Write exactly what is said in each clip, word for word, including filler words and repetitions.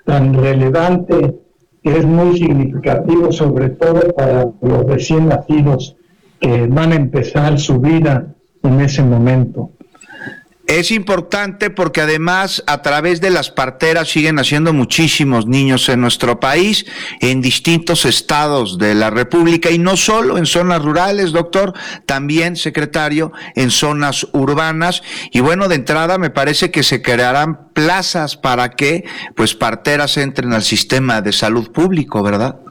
tan relevante, que es muy significativo, sobre todo para los recién nacidos que van a empezar su vida en ese momento. Es importante porque además a través de las parteras siguen naciendo muchísimos niños en nuestro país, en distintos estados de la República, y no solo en zonas rurales, doctor, también, secretario, en zonas urbanas. Y bueno, de entrada me parece que se crearán plazas para que pues parteras entren al sistema de salud público, ¿verdad?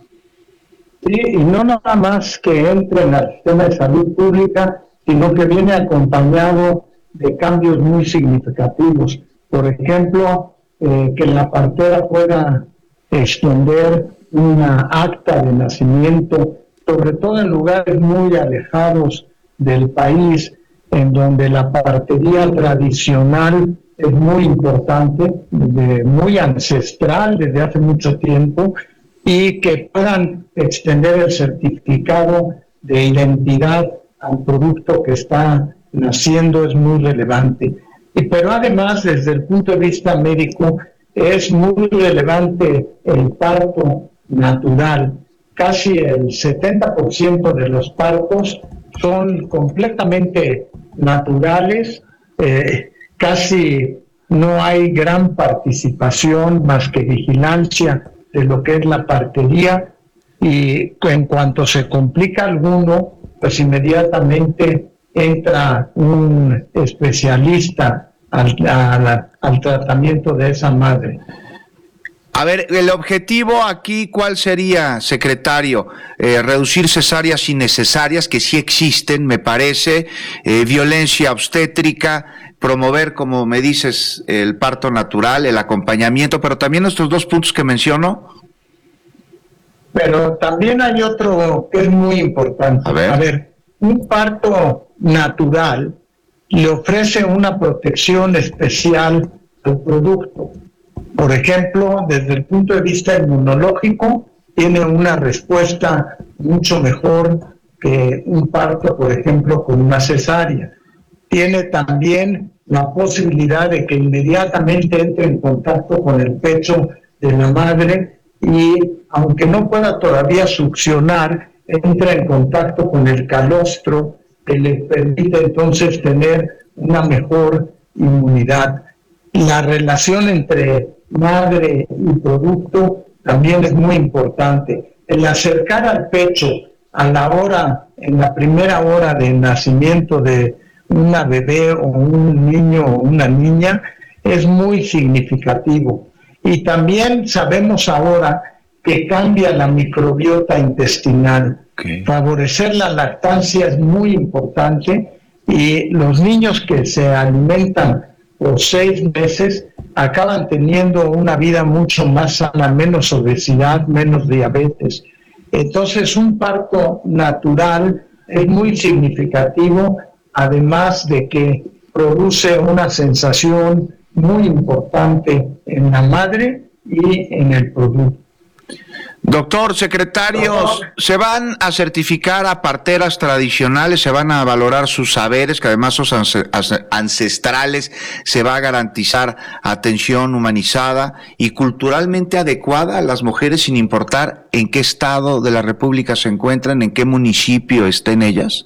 Sí, y no nada más que entren al sistema de salud pública, sino que viene acompañado de cambios muy significativos. Por ejemplo, eh, que la partera pueda extender una acta de nacimiento, sobre todo en lugares muy alejados del país, en donde la partería tradicional es muy importante, de, muy ancestral desde hace mucho tiempo, y que puedan extender el certificado de identidad al producto que está naciendo es muy relevante. Y, pero además, desde el punto de vista médico, es muy relevante el parto natural. Casi el setenta por ciento de los partos son completamente naturales, eh, casi no hay gran participación más que vigilancia de lo que es la partería, y en cuanto se complica alguno, pues inmediatamente entra un especialista al, al, al tratamiento de esa madre. A ver, el objetivo aquí, ¿cuál sería, secretario? Eh, reducir cesáreas innecesarias, que sí existen, me parece, eh, violencia obstétrica, promover, como me dices, el parto natural, el acompañamiento, pero también estos dos puntos que menciono. Pero también hay otro que es muy importante. A ver, A ver, un parto natural le ofrece una protección especial al producto. Por ejemplo, desde el punto de vista inmunológico, tiene una respuesta mucho mejor que un parto, por ejemplo, con una cesárea. Tiene también la posibilidad de que inmediatamente entre en contacto con el pecho de la madre y, aunque no pueda todavía succionar, entra en contacto con el calostro, que le permite entonces tener una mejor inmunidad. La relación entre madre y producto también es muy importante. El acercar al pecho a la hora, en la primera hora de nacimiento de una bebé o un niño o una niña, es muy significativo. Y también sabemos ahora que cambia la microbiota intestinal. Okay. Favorecer la lactancia es muy importante, y los niños que se alimentan por seis meses acaban teniendo una vida mucho más sana, menos obesidad, menos diabetes. Entonces, un parto natural es muy significativo, además de que produce una sensación muy importante en la madre y en el producto. Doctor, secretarios, ¿se van a certificar a parteras tradicionales? ¿Se van a valorar sus saberes, que además son ancestrales? ¿Se va a garantizar atención humanizada y culturalmente adecuada a las mujeres, sin importar en qué estado de la República se encuentran, en qué municipio estén ellas?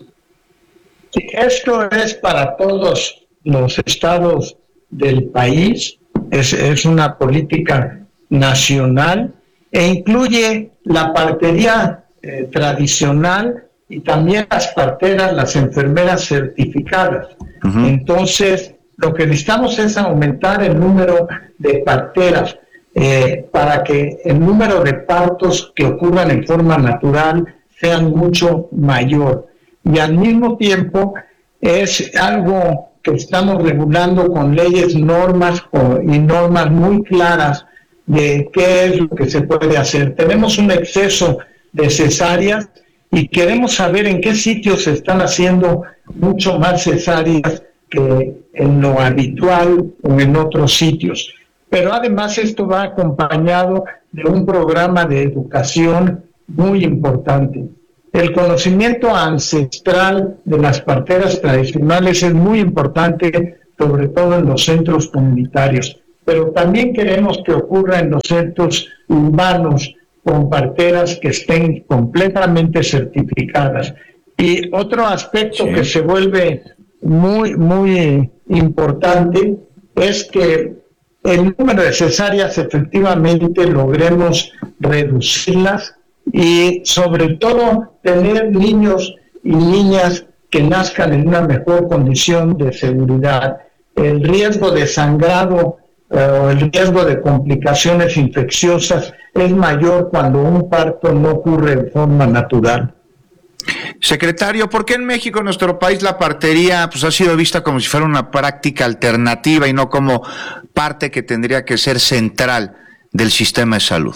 Sí, esto es para todos los estados del país, es, es una política nacional, e incluye la partería eh, tradicional y también las parteras, las enfermeras certificadas. Uh-huh. Entonces, lo que necesitamos es aumentar el número de parteras eh, para que el número de partos que ocurran en forma natural sean mucho mayor. Y al mismo tiempo es algo que estamos regulando con leyes, normas y normas muy claras de qué es lo que se puede hacer. Tenemos un exceso de cesáreas y queremos saber en qué sitios se están haciendo mucho más cesáreas que en lo habitual o en otros sitios. Pero además esto va acompañado de un programa de educación muy importante. El conocimiento ancestral de las parteras tradicionales es muy importante, sobre todo en los centros comunitarios. pero también queremos que ocurra en los centros urbanos con parteras que estén completamente certificadas. Y otro aspecto sí. que se vuelve muy, muy importante es que el número de cesáreas efectivamente logremos reducirlas y sobre todo tener niños y niñas que nazcan en una mejor condición de seguridad. El riesgo de sangrado o eh, el riesgo de complicaciones infecciosas es mayor cuando un parto no ocurre de forma natural. Secretario, ¿por qué en México, en nuestro país, la partería pues, ha sido vista como si fuera una práctica alternativa y no como parte que tendría que ser central del sistema de salud?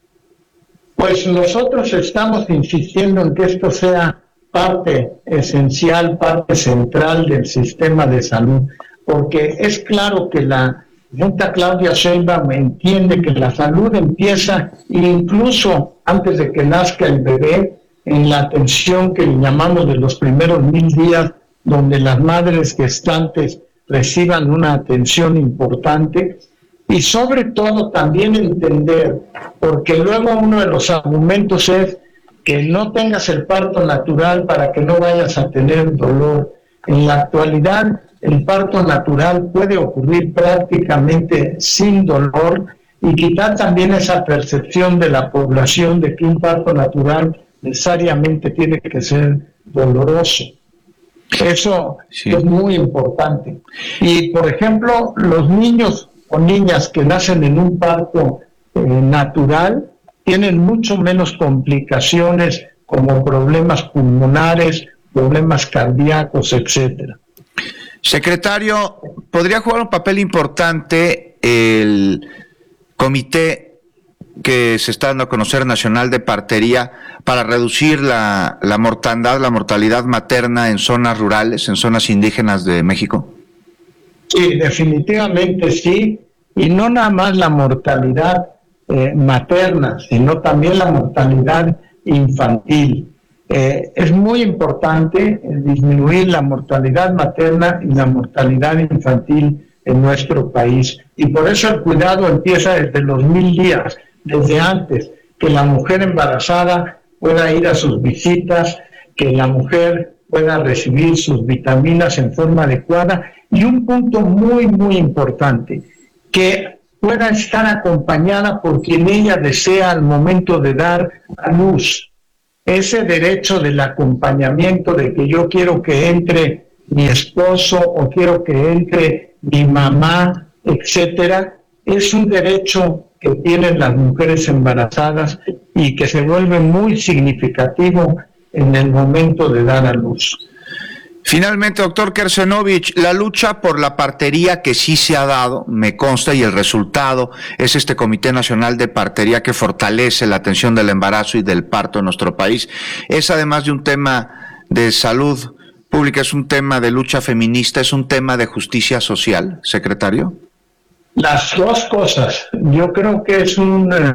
Pues nosotros estamos insistiendo en que esto sea parte esencial, parte central del sistema de salud, porque es claro que la Junta Claudia Sheinbaum entiende que la salud empieza incluso antes de que nazca el bebé, en la atención que llamamos de los primeros mil días, donde las madres gestantes reciban una atención importante, y sobre todo también entender, porque luego uno de los argumentos es que no tengas el parto natural para que no vayas a tener dolor. En la actualidad, el parto natural puede ocurrir prácticamente sin dolor y quitar también esa percepción de la población de que un parto natural necesariamente tiene que ser doloroso. Eso sí. es muy importante. Y, por ejemplo, los niños o niñas que nacen en un parto eh, natural tienen mucho menos complicaciones como problemas pulmonares, problemas cardíacos, etcétera. Secretario, ¿podría jugar un papel importante el comité que se está dando a conocer nacional de partería para reducir la, la mortandad, la mortalidad materna en zonas rurales, en zonas indígenas de México? Sí, definitivamente sí, y no nada más la mortalidad eh, materna, sino también la mortalidad infantil. Eh, es muy importante disminuir la mortalidad materna y la mortalidad infantil en nuestro país, y por eso el cuidado empieza desde los mil días, desde antes, que la mujer embarazada pueda ir a sus visitas, que la mujer pueda recibir sus vitaminas en forma adecuada, y un punto muy, muy importante, que pueda estar acompañada por quien ella desea al momento de dar a luz. Ese derecho del acompañamiento, de que yo quiero que entre mi esposo o quiero que entre mi mamá, etcétera, es un derecho que tienen las mujeres embarazadas y que se vuelve muy significativo en el momento de dar a luz. Finalmente, doctor Kersenovich, la lucha por la partería que sí se ha dado, me consta, y el resultado es este Comité Nacional de Partería que fortalece la atención del embarazo y del parto en nuestro país. Es, además de un tema de salud pública, es un tema de lucha feminista, es un tema de justicia social, secretario. Las dos cosas. Yo creo que es una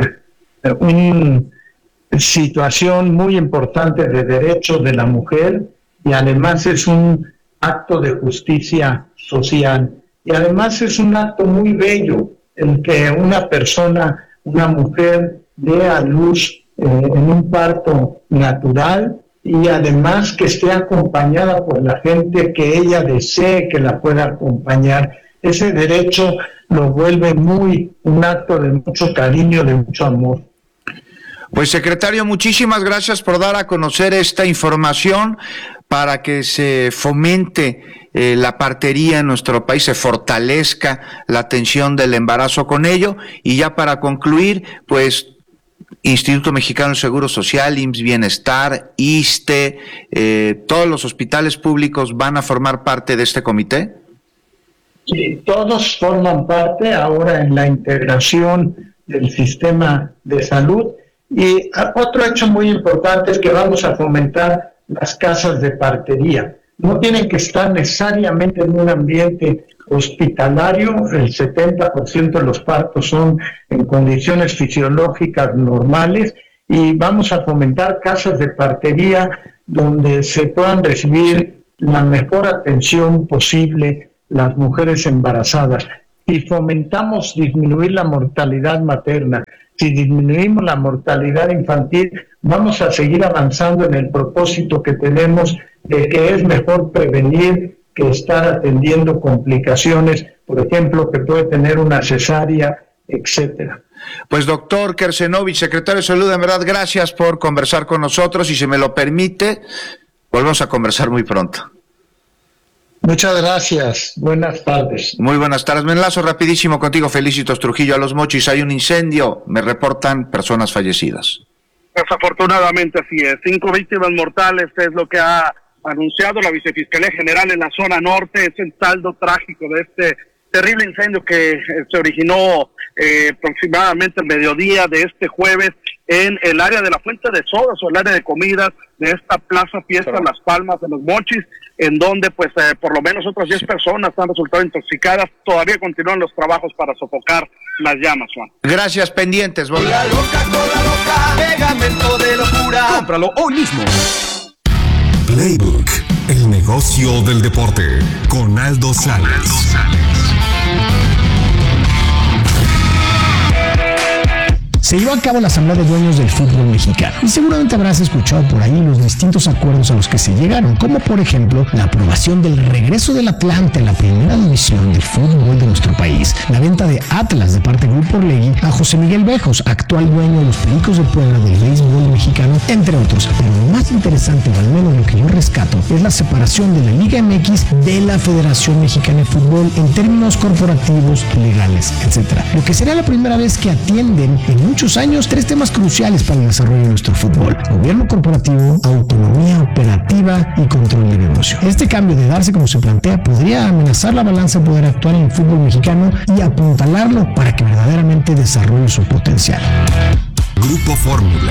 un situación muy importante de derechos de la mujer, y además es un acto de justicia social, y además es un acto muy bello el que una persona, una mujer, dé a luz eh, en un parto natural, y además que esté acompañada por la gente que ella desee que la pueda acompañar. Ese derecho lo vuelve muy un acto de mucho cariño, de mucho amor. Pues, secretario, muchísimas gracias por dar a conocer esta información para que se fomente eh, la partería en nuestro país, se fortalezca la atención del embarazo con ello. Y ya para concluir, pues, Instituto Mexicano del Seguro Social, I M S S Bienestar, ISSSTE, eh, ¿todos los hospitales públicos van a formar parte de este comité? Sí, todos forman parte ahora en la integración del sistema de salud. Y otro hecho muy importante es que vamos a fomentar las casas de partería. No tienen que estar necesariamente en un ambiente hospitalario. El setenta por ciento de los partos son en condiciones fisiológicas normales, y vamos a fomentar casas de partería donde se puedan recibir la mejor atención posible las mujeres embarazadas. si fomentamos disminuir la mortalidad materna, si disminuimos la mortalidad infantil, vamos a seguir avanzando en el propósito que tenemos de que es mejor prevenir que estar atendiendo complicaciones, por ejemplo, que puede tener una cesárea, etcétera. Pues doctor Kersenovich, secretario de Salud, en verdad, gracias por conversar con nosotros y si me lo permite, volvemos a conversar muy pronto. Muchas gracias, buenas tardes. Muy buenas tardes, me enlazo rapidísimo contigo, Felicitos Trujillo, a Los Mochis, hay un incendio, me reportan personas fallecidas. Desafortunadamente así es, cinco víctimas mortales es lo que ha anunciado la Vicefiscalía General en la zona norte, es el saldo trágico de este terrible incendio que eh, se originó eh, aproximadamente al mediodía de este jueves en el área de la Fuente de Sodas o el área de comidas de esta Plaza Fiesta sí. Las Palmas de Los Mochis, en donde pues eh, por lo menos otras diez sí. personas han resultado intoxicadas. Todavía continúan los trabajos para sofocar las llamas, Juan. Gracias, pendientes. Con la loca, con la loca, pegamento de locura. Cómpralo hoy mismo. Playbook, el negocio del deporte, con Aldo Salas. Se llevó a cabo la Asamblea de Dueños del Fútbol Mexicano y seguramente habrás escuchado por ahí los distintos acuerdos a los que se llegaron, como por ejemplo la aprobación del regreso del Atlante en la primera división del fútbol de nuestro país, la venta de Atlas de parte de Grupo Orlegui a José Miguel Bejos, actual dueño de los Pericos de Puebla del béisbol mexicano, entre otros. Pero lo más interesante, o al menos lo que yo rescato, es la separación de la Liga M X de la Federación Mexicana de Fútbol en términos corporativos, legales, etcétera. Lo que será la primera vez que atienden en muchos años tres temas cruciales para el desarrollo de nuestro fútbol: gobierno corporativo, autonomía operativa y control de negocio. Este cambio de darse como se plantea podría amenazar la balanza de poder actual en el fútbol mexicano y apuntalarlo para que verdaderamente desarrolle su potencial. Grupo Fórmula.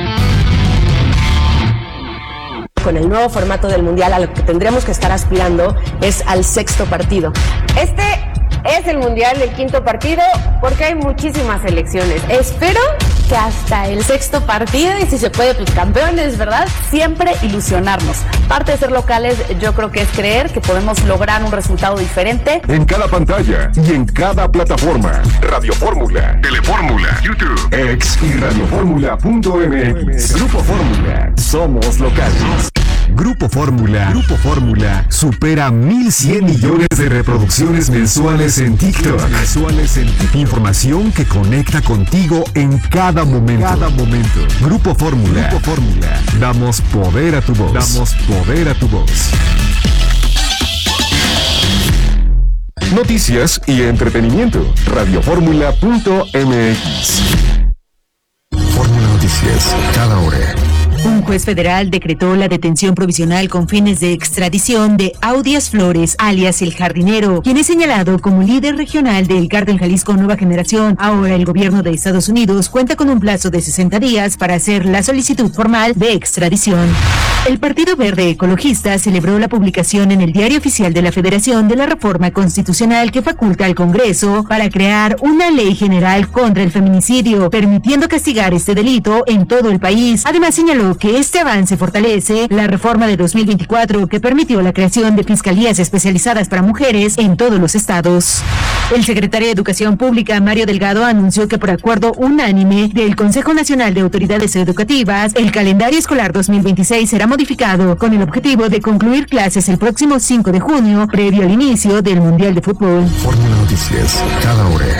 Con el nuevo formato del Mundial, a lo que tendremos que estar aspirando es al sexto partido. Este es el Mundial del quinto partido porque hay muchísimas selecciones. Espero que hasta el sexto partido, y si se puede, pues campeones, ¿verdad? Siempre ilusionarnos. Parte de ser locales, yo creo que es creer que podemos lograr un resultado diferente. En cada pantalla y en cada plataforma. Radio Fórmula, Telefórmula, YouTube, X y radioformula punto m x. Grupo Fórmula, somos locales. Grupo Fórmula, Grupo Fórmula supera mil cien millones de reproducciones mensuales en TikTok. Mensuales en TikTok. Información que conecta contigo en cada momento. Cada momento. Grupo Fórmula, Grupo Fórmula. Damos poder a tu voz. Damos poder a tu voz. Noticias y entretenimiento. radioformula punto m x. Fórmula Noticias, cada hora. Un juez federal decretó la detención provisional con fines de extradición de Audias Flores, alias El Jardinero, quien es señalado como líder regional del Cártel Jalisco Nueva Generación. Ahora el gobierno de Estados Unidos cuenta con un plazo de sesenta días para hacer la solicitud formal de extradición. El Partido Verde Ecologista celebró la publicación en el Diario Oficial de la Federación de la reforma constitucional que faculta al Congreso para crear una ley general contra el feminicidio, permitiendo castigar este delito en todo el país. Además señaló que este avance fortalece la reforma de dos mil veinticuatro que permitió la creación de fiscalías especializadas para mujeres en todos los estados. El secretario de Educación Pública, Mario Delgado, anunció que por acuerdo unánime del Consejo Nacional de Autoridades Educativas, el calendario escolar dos mil veintiséis será modificado con el objetivo de concluir clases el próximo cinco de junio, previo al inicio del Mundial de Fútbol. Fórmula Noticias, cada hora.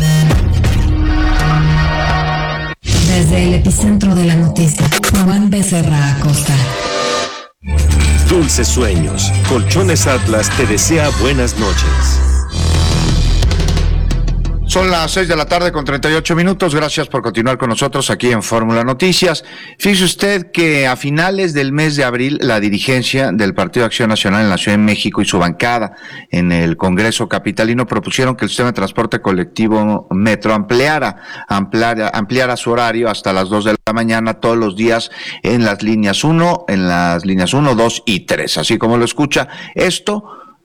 Desde el epicentro de la noticia, Juan Becerra Acosta. Dulces sueños. Colchones Atlas te desea buenas noches. Son las seis de la tarde con treinta y ocho minutos. Gracias por continuar con nosotros aquí en Fórmula Noticias. Fíjese usted que a finales del mes de abril, la dirigencia del Partido Acción Nacional en la Ciudad de México y su bancada en el Congreso capitalino propusieron que el sistema de transporte colectivo Metro ampliara, ampliara, ampliara su horario hasta las dos de la mañana todos los días en las líneas uno, en las líneas uno, dos y tres. Así como lo escucha, esto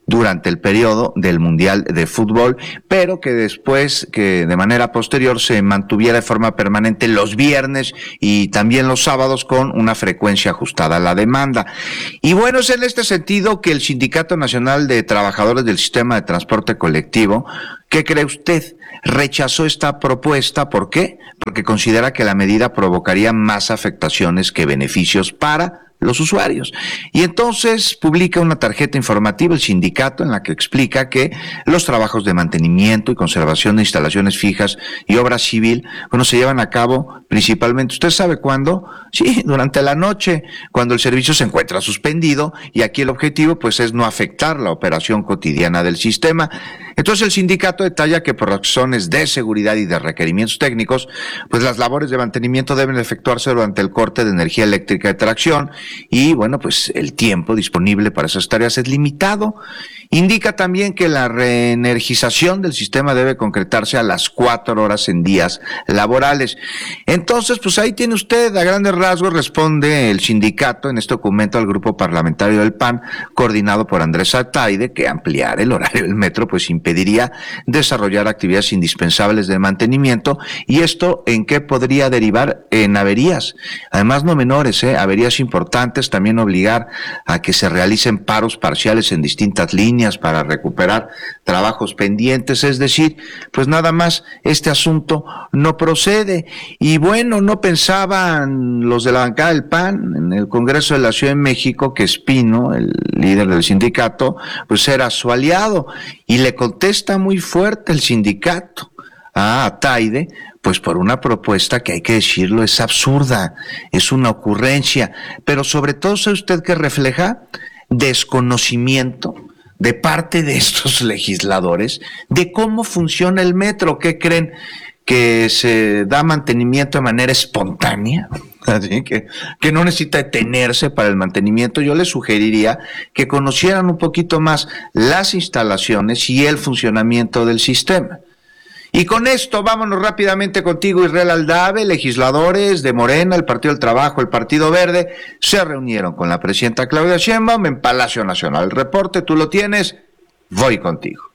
durante el periodo del Mundial de Fútbol, pero que después, que de manera posterior se mantuviera de forma permanente los viernes y también los sábados con una frecuencia ajustada a la demanda. Y bueno, es en este sentido que el Sindicato Nacional de Trabajadores del Sistema de Transporte Colectivo, ¿qué cree usted?, rechazó esta propuesta. ¿Por qué? Porque considera que la medida provocaría más afectaciones que beneficios para los usuarios. Y entonces publica una tarjeta informativa el sindicato en la que explica que los trabajos de mantenimiento y conservación de instalaciones fijas y obra civil, bueno, se llevan a cabo principalmente, ¿usted sabe cuándo? Sí, durante la noche, cuando el servicio se encuentra suspendido, y aquí el objetivo pues es no afectar la operación cotidiana del sistema. Entonces el sindicato detalla que por razones de seguridad y de requerimientos técnicos, pues las labores de mantenimiento deben efectuarse durante el corte de energía eléctrica de tracción, y bueno, pues el tiempo disponible para esas tareas es limitado. Indica también que la reenergización del sistema debe concretarse a las cuatro horas en días laborales. Entonces, pues ahí tiene usted, a grandes rasgos, responde el sindicato en este documento al grupo parlamentario del P A N, coordinado por Andrés Ataide, que ampliar el horario del metro pues impediría desarrollar actividades indispensables de mantenimiento, y esto en qué podría derivar, en averías, además no menores, ¿eh? averías importantes, también obligar a que se realicen paros parciales en distintas líneas para recuperar trabajos pendientes, es decir, pues nada más este asunto no procede. Y bueno, no pensaban los de la bancada del P A N en el Congreso de la Ciudad de México que Espino, el líder del sindicato, pues era su aliado, y le contesta muy fuerte el sindicato a Ataide, pues por una propuesta que hay que decirlo es absurda, es una ocurrencia, pero sobre todo, ¿sabe usted qué refleja? Desconocimiento de parte de estos legisladores de cómo funciona el metro. ¿Qué creen? ¿Que se da mantenimiento de manera espontánea? Así que, que no necesita detenerse para el mantenimiento. Yo les sugeriría que conocieran un poquito más las instalaciones y el funcionamiento del sistema. Y con esto vámonos rápidamente contigo, Israel Aldave. Legisladores de Morena, el Partido del Trabajo, el Partido Verde, se reunieron con la presidenta Claudia Sheinbaum en Palacio Nacional. El reporte, tú lo tienes, voy contigo.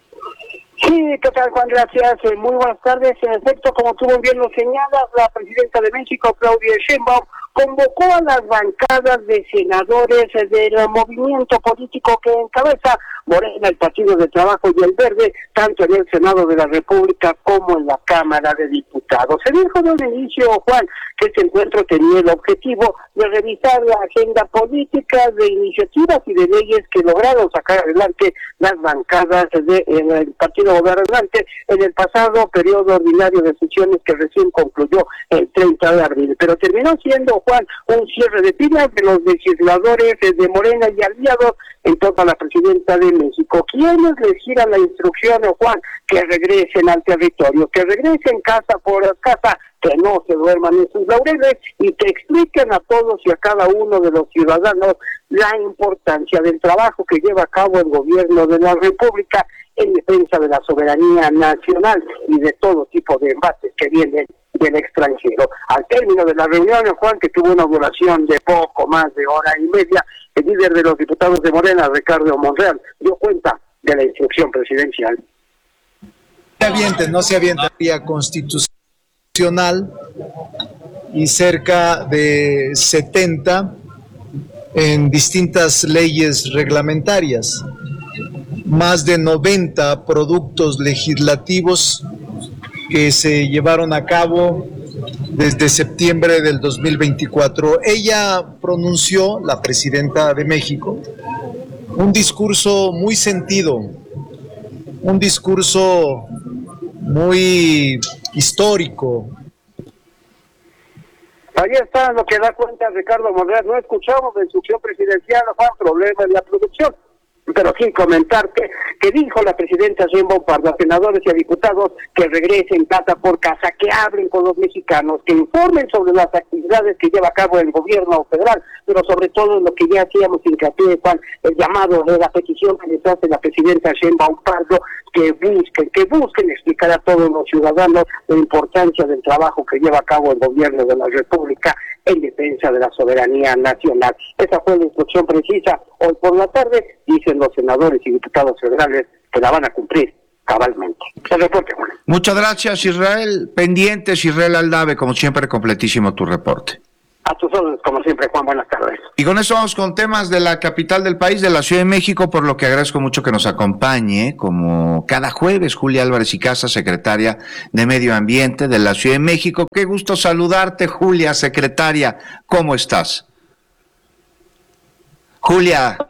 Sí, ¿qué tal, Juan? Gracias. Eh, muy buenas tardes. En efecto, como tú bien lo señalas, la presidenta de México, Claudia Sheinbaum, convocó a las bancadas de senadores del movimiento político que encabeza Morena, el Partido del Trabajo y el Verde, tanto en el Senado de la República como en la Cámara de Diputados. Se dijo de un inicio, Juan, que este encuentro tenía el objetivo de revisar la agenda política de iniciativas y de leyes que lograron sacar adelante las bancadas del partido gobernante en el pasado periodo ordinario de sesiones que recién concluyó el treinta de abril. Pero terminó siendo, Juan, un cierre de filas de los legisladores de Morena y aliados en torno a la presidenta de México, quienes les giran la instrucción, Juan, que regresen al territorio, que regresen casa por casa, que no se duerman en sus laureles y que expliquen a todos y a cada uno de los ciudadanos la importancia del trabajo que lleva a cabo el gobierno de la República en defensa de la soberanía nacional y de todo tipo de embates que vienen del extranjero. Al término de la reunión, Juan, que tuvo una duración de poco más de hora y media, el líder de los diputados de Morena, Ricardo Monreal, dio cuenta de la instrucción presidencial. Se avienten, no se avienta vía constitucional, y cerca de setenta en distintas leyes reglamentarias, más de noventa productos legislativos que se llevaron a cabo desde septiembre del dos mil veinticuatro. Ella pronunció, la presidenta de México, un discurso muy sentido, un discurso muy histórico. Ahí está lo que da cuenta Ricardo Monreal. No escuchamos la instrucción presidencial, no fue un problema en la producción. Pero sí comentarte que dijo la presidenta Sheinbaum para los senadores y a diputados que regresen casa por casa, que hablen con los mexicanos, que informen sobre las actividades que lleva a cabo el gobierno federal, pero sobre todo en lo que ya hacíamos hincapié, Juan, el llamado de la petición que les hace la presidenta Sheinbaum Pardo, que busquen, que busquen explicar a todos los ciudadanos la importancia del trabajo que lleva a cabo el gobierno de la República en defensa de la soberanía nacional. Esa fue la instrucción precisa hoy por la tarde, dicen los senadores y diputados federales que la van a cumplir cabalmente. El reporte, Juan. Muchas gracias, Israel. Pendientes, Israel Aldave, como siempre, completísimo tu reporte. A tus órdenes, como siempre, Juan, buenas tardes. Y con eso vamos con temas de la capital del país, de la Ciudad de México, por lo que agradezco mucho que nos acompañe, como cada jueves, Julia Álvarez y Casa, secretaria de Medio Ambiente de la Ciudad de México. Qué gusto saludarte, Julia, secretaria. ¿Cómo estás? Julia.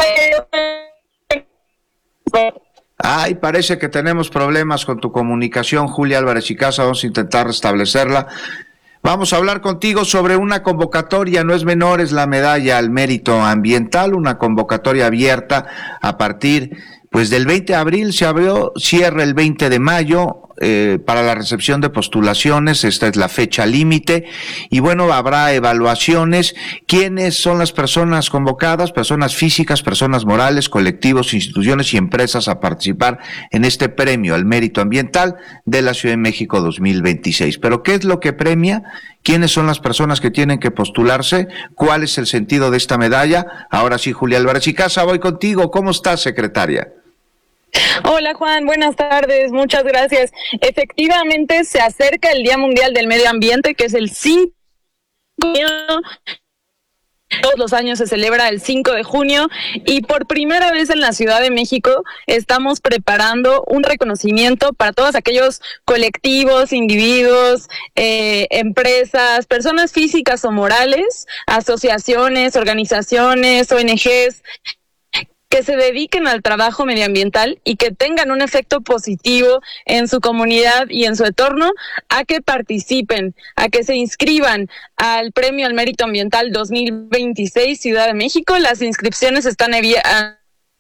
Ay, parece que tenemos problemas con tu comunicación, Julia Álvarez y Casa. Vamos a intentar restablecerla. Vamos a hablar contigo sobre una convocatoria, no es menor, es la medalla al mérito ambiental, una convocatoria abierta a partir pues del veinte de abril, se abrió, cierra el veinte de mayo, eh, para la recepción de postulaciones. Esta es la fecha límite y bueno, habrá evaluaciones. ¿Quiénes son las personas convocadas? Personas físicas, personas morales, colectivos, instituciones y empresas a participar en este premio al mérito ambiental de la Ciudad de México dos mil veintiséis. ¿Pero qué es lo que premia? ¿Quiénes son las personas que tienen que postularse? ¿Cuál es el sentido de esta medalla? Ahora sí, Julia Álvarez y Casa, voy contigo. ¿Cómo estás, secretaria? Hola Juan, buenas tardes, muchas gracias. Efectivamente se acerca el Día Mundial del Medio Ambiente, que es el cinco de junio. Todos los años se celebra el cinco de junio y por primera vez en la Ciudad de México estamos preparando un reconocimiento para todos aquellos colectivos, individuos, eh, empresas, personas físicas o morales, asociaciones, organizaciones, O N Ges, que se dediquen al trabajo medioambiental y que tengan un efecto positivo en su comunidad y en su entorno, a que participen, a que se inscriban al Premio al Mérito Ambiental dos mil veintiséis Ciudad de México. Las inscripciones están abiertas.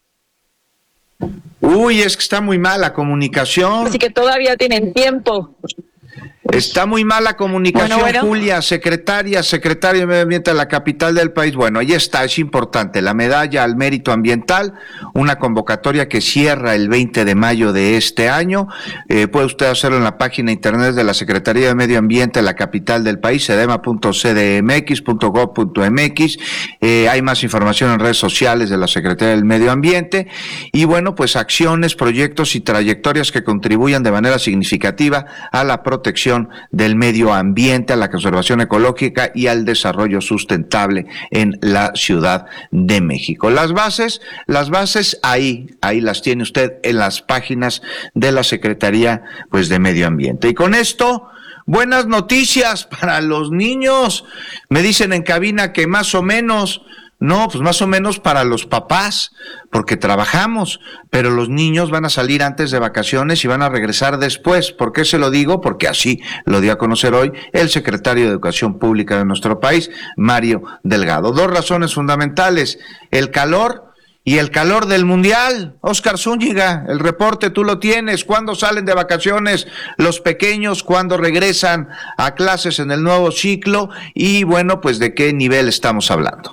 Uy, es que está muy mal la comunicación. Así que todavía tienen tiempo. Está muy mala comunicación, bueno, bueno. Julia, secretaria, secretaria de Medio Ambiente de la capital del país. Bueno, ahí está, es importante, la medalla al mérito ambiental, una convocatoria que cierra el veinte de mayo de este año. Eh, puede usted hacerlo en la página internet de la Secretaría de Medio Ambiente de la capital del país, sedema punto c d m x punto gov punto m x. Eh, hay más información en redes sociales de la Secretaría del Medio Ambiente. Y bueno, pues acciones, proyectos y trayectorias que contribuyan de manera significativa a la protección del medio ambiente, a la conservación ecológica y al desarrollo sustentable en la Ciudad de México. Las bases, las bases ahí, ahí las tiene usted en las páginas de la Secretaría, pues, de Medio Ambiente. Y con esto, buenas noticias para los niños. Me dicen en cabina que más o menos. No, pues más o menos para los papás, porque trabajamos, pero los niños van a salir antes de vacaciones y van a regresar después. ¿Por qué se lo digo? Porque así lo dio a conocer hoy el secretario de Educación Pública de nuestro país, Mario Delgado. Dos razones fundamentales: el calor y el calor del Mundial. Oscar Zúñiga, el reporte tú lo tienes. ¿Cuándo salen de vacaciones los pequeños? ¿Cuándo regresan a clases en el nuevo ciclo? Y bueno, pues ¿de qué nivel estamos hablando?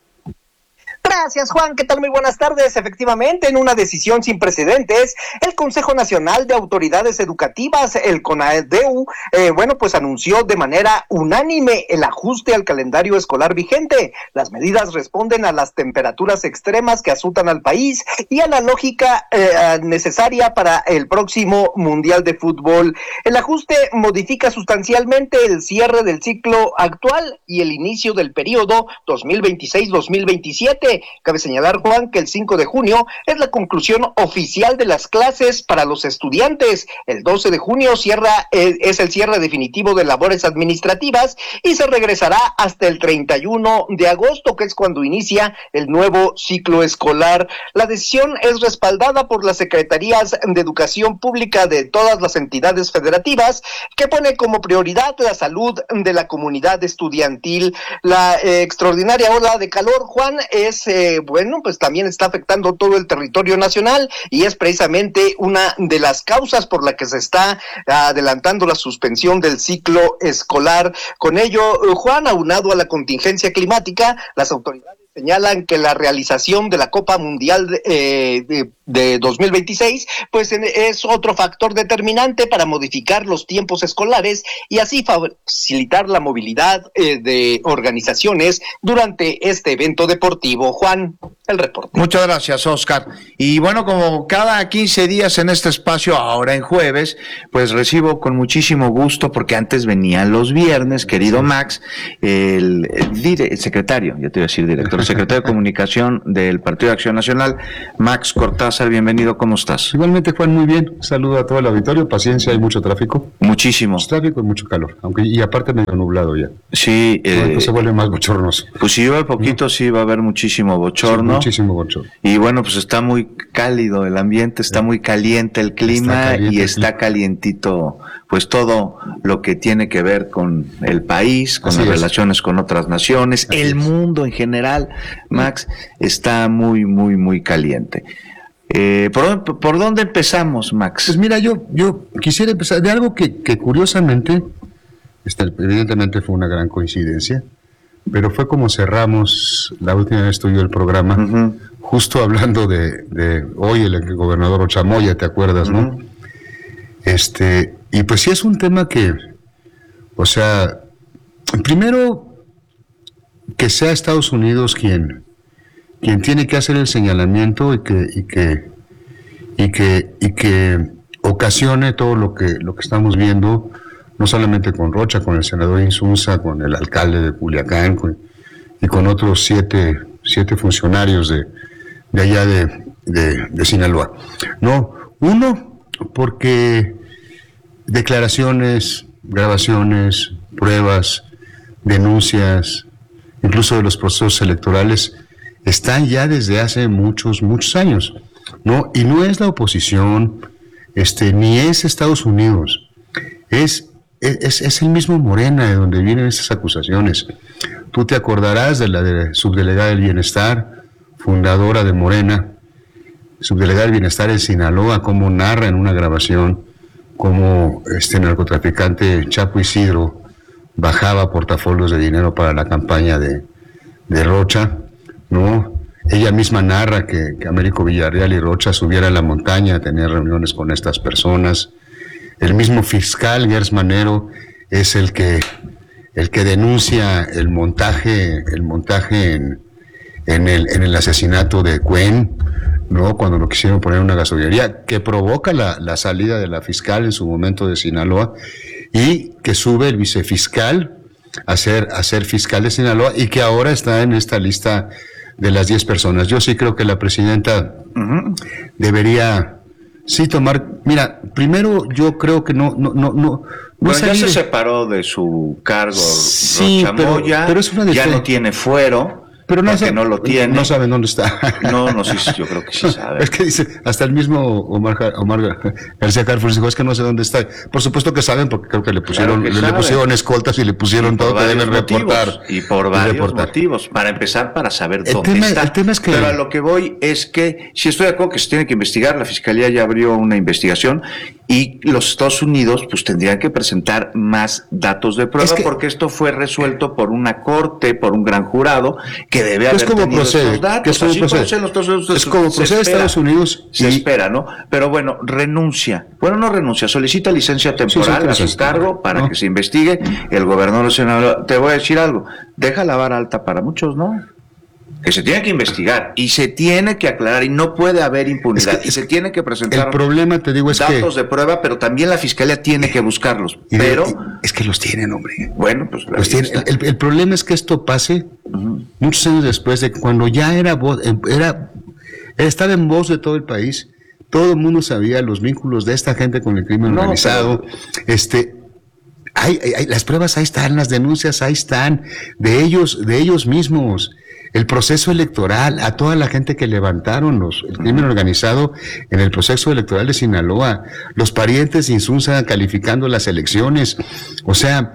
Gracias, Juan. ¿Qué tal? Muy buenas tardes. Efectivamente, en una decisión sin precedentes, el Consejo Nacional de Autoridades Educativas, el CONAEDEU, eh, bueno, pues anunció de manera unánime el ajuste al calendario escolar vigente. Las medidas responden a las temperaturas extremas que azotan al país y a la lógica eh, necesaria para el próximo Mundial de Fútbol. El ajuste modifica sustancialmente el cierre del ciclo actual y el inicio del periodo dos mil veintiséis dos mil veintisiete. Cabe señalar, Juan, que el cinco de junio es la conclusión oficial de las clases para los estudiantes. El doce de junio cierra eh, es el cierre definitivo de labores administrativas y se regresará hasta el treinta y uno de agosto, que es cuando inicia el nuevo ciclo escolar. La decisión es respaldada por las secretarías de Educación Pública de todas las entidades federativas, que pone como prioridad la salud de la comunidad estudiantil. La eh, extraordinaria ola de calor, Juan, es Eh, bueno, pues también está afectando todo el territorio nacional y es precisamente una de las causas por la que se está adelantando la suspensión del ciclo escolar. Con ello, Juan, aunado a la contingencia climática, las autoridades Señalan que la realización de la Copa Mundial de, eh, de, de dos mil veintiséis pues en, es otro factor determinante para modificar los tiempos escolares y así facilitar la movilidad eh, de organizaciones durante este evento deportivo. Juan, el reporte. Muchas gracias, Oscar. Y bueno, como cada quince días en este espacio, ahora en jueves, pues recibo con muchísimo gusto, porque antes venían los viernes, querido Max, el, el, el secretario, ya te iba a decir director, el secretario de Comunicación del Partido de Acción Nacional, Max Cortázar, bienvenido, ¿cómo estás? Igualmente, Juan, muy bien. Saludo a todo el auditorio, paciencia, hay mucho tráfico. Muchísimo. Mucho tráfico y mucho calor, aunque y aparte medio nublado ya. Sí. Eh, se vuelve más bochornoso. Pues si llueve poquito, ¿no? Sí va a haber muchísimo bochorno. Sí, muchísimo bochorno. Y bueno, pues está muy cálido el ambiente, está muy caliente el clima está caliente y está el calientito, pues todo lo que tiene que ver con el país, con Así las es. relaciones con otras naciones, Así el es. mundo en general, Max, está muy, muy, muy caliente. Eh, ¿por, ¿Por dónde empezamos, Max? Pues mira, yo, yo quisiera empezar de algo que, que curiosamente, este, evidentemente fue una gran coincidencia, pero fue como cerramos la última vez tú y yo el programa, uh-huh. justo hablando de, de hoy el gobernador Ochamoya, ¿te acuerdas, uh-huh. no? Este, y pues sí es un tema que, o sea, primero que sea Estados Unidos quien, quien tiene que hacer el señalamiento y que, y que, y que, y que ocasione todo lo que, lo que estamos viendo, no solamente con Rocha, con el senador Insunza, con el alcalde de Culiacán, con, y con otros siete, siete funcionarios de, de allá de, de, de Sinaloa. No, uno, porque declaraciones, grabaciones, pruebas, denuncias, incluso de los procesos electorales, están ya desde hace muchos, muchos años, ¿no? Y no es la oposición, este, ni es Estados Unidos, es Es, es el mismo Morena de donde vienen esas acusaciones. Tú te acordarás de la de subdelegada del Bienestar, fundadora de Morena, subdelegada del Bienestar en Sinaloa, cómo narra en una grabación cómo este narcotraficante Chapo Isidro bajaba portafolios de dinero para la campaña de, de Rocha, ¿no? Ella misma narra que, que Américo Villarreal y Rocha subieran a la montaña a tener reuniones con estas personas. El mismo fiscal Gers Manero es el que el que denuncia el montaje el montaje en, en el en el asesinato de Cuen, ¿no? Cuando lo quisieron poner en una gasolinería, que provoca la, la salida de la fiscal en su momento de Sinaloa, y que sube el vicefiscal a ser, a ser fiscal de Sinaloa, y que ahora está en esta lista de las diez personas. Yo sí creo que la presidenta uh-huh. debería sí tomar, mira, primero yo creo que no, no, no, no, bueno, no ya se separó de su cargo, sí, Rocha pero, Moya, pero es una ya no tiene fuero, pero no, sabe, no lo tiene. No saben dónde está. No, no, sí, yo creo que sí sabe. Es que dice, hasta el mismo Omar, Omar García Carfus dijo, es que no sé dónde está. Por supuesto que saben, porque creo que le pusieron, claro que le, le pusieron escoltas y le pusieron y todo que deben reportar. Y por varios reportar. motivos. Para empezar, para saber el dónde tema, está. El tema es que... Pero a lo que voy es que, si estoy de acuerdo que se tiene que investigar, la Fiscalía ya abrió una investigación, y los Estados Unidos pues tendrían que presentar más datos de prueba, es que, porque esto fue resuelto por una corte, por un gran jurado, que debe haber tenido estos datos. Es como procede, procede, es como procede Estados Unidos. Se y... espera, ¿no? Pero bueno, renuncia. Bueno, no renuncia, solicita licencia temporal sí, sí, a su cargo para no. que se investigue. El gobernador senador, te voy a decir algo, deja la vara alta para muchos, ¿no? Que se tiene que investigar y se tiene que aclarar y no puede haber impunidad, es que, y se tiene que presentar el problema, te digo, es datos que, de prueba, pero también la Fiscalía tiene que buscarlos. Y pero y, es que los tienen, hombre. Bueno, pues los tienen. El, el problema es que esto pase uh-huh. muchos años después de cuando ya era voz, era estaba en voz de todo el país. Todo el mundo sabía los vínculos de esta gente con el crimen no, organizado. Pero... Este, hay, hay, hay, las pruebas ahí están, las denuncias ahí están de ellos, de ellos mismos. El proceso electoral, a toda la gente que levantaron los, el crimen organizado en el proceso electoral de Sinaloa, los parientes de Insunza calificando las elecciones, o sea,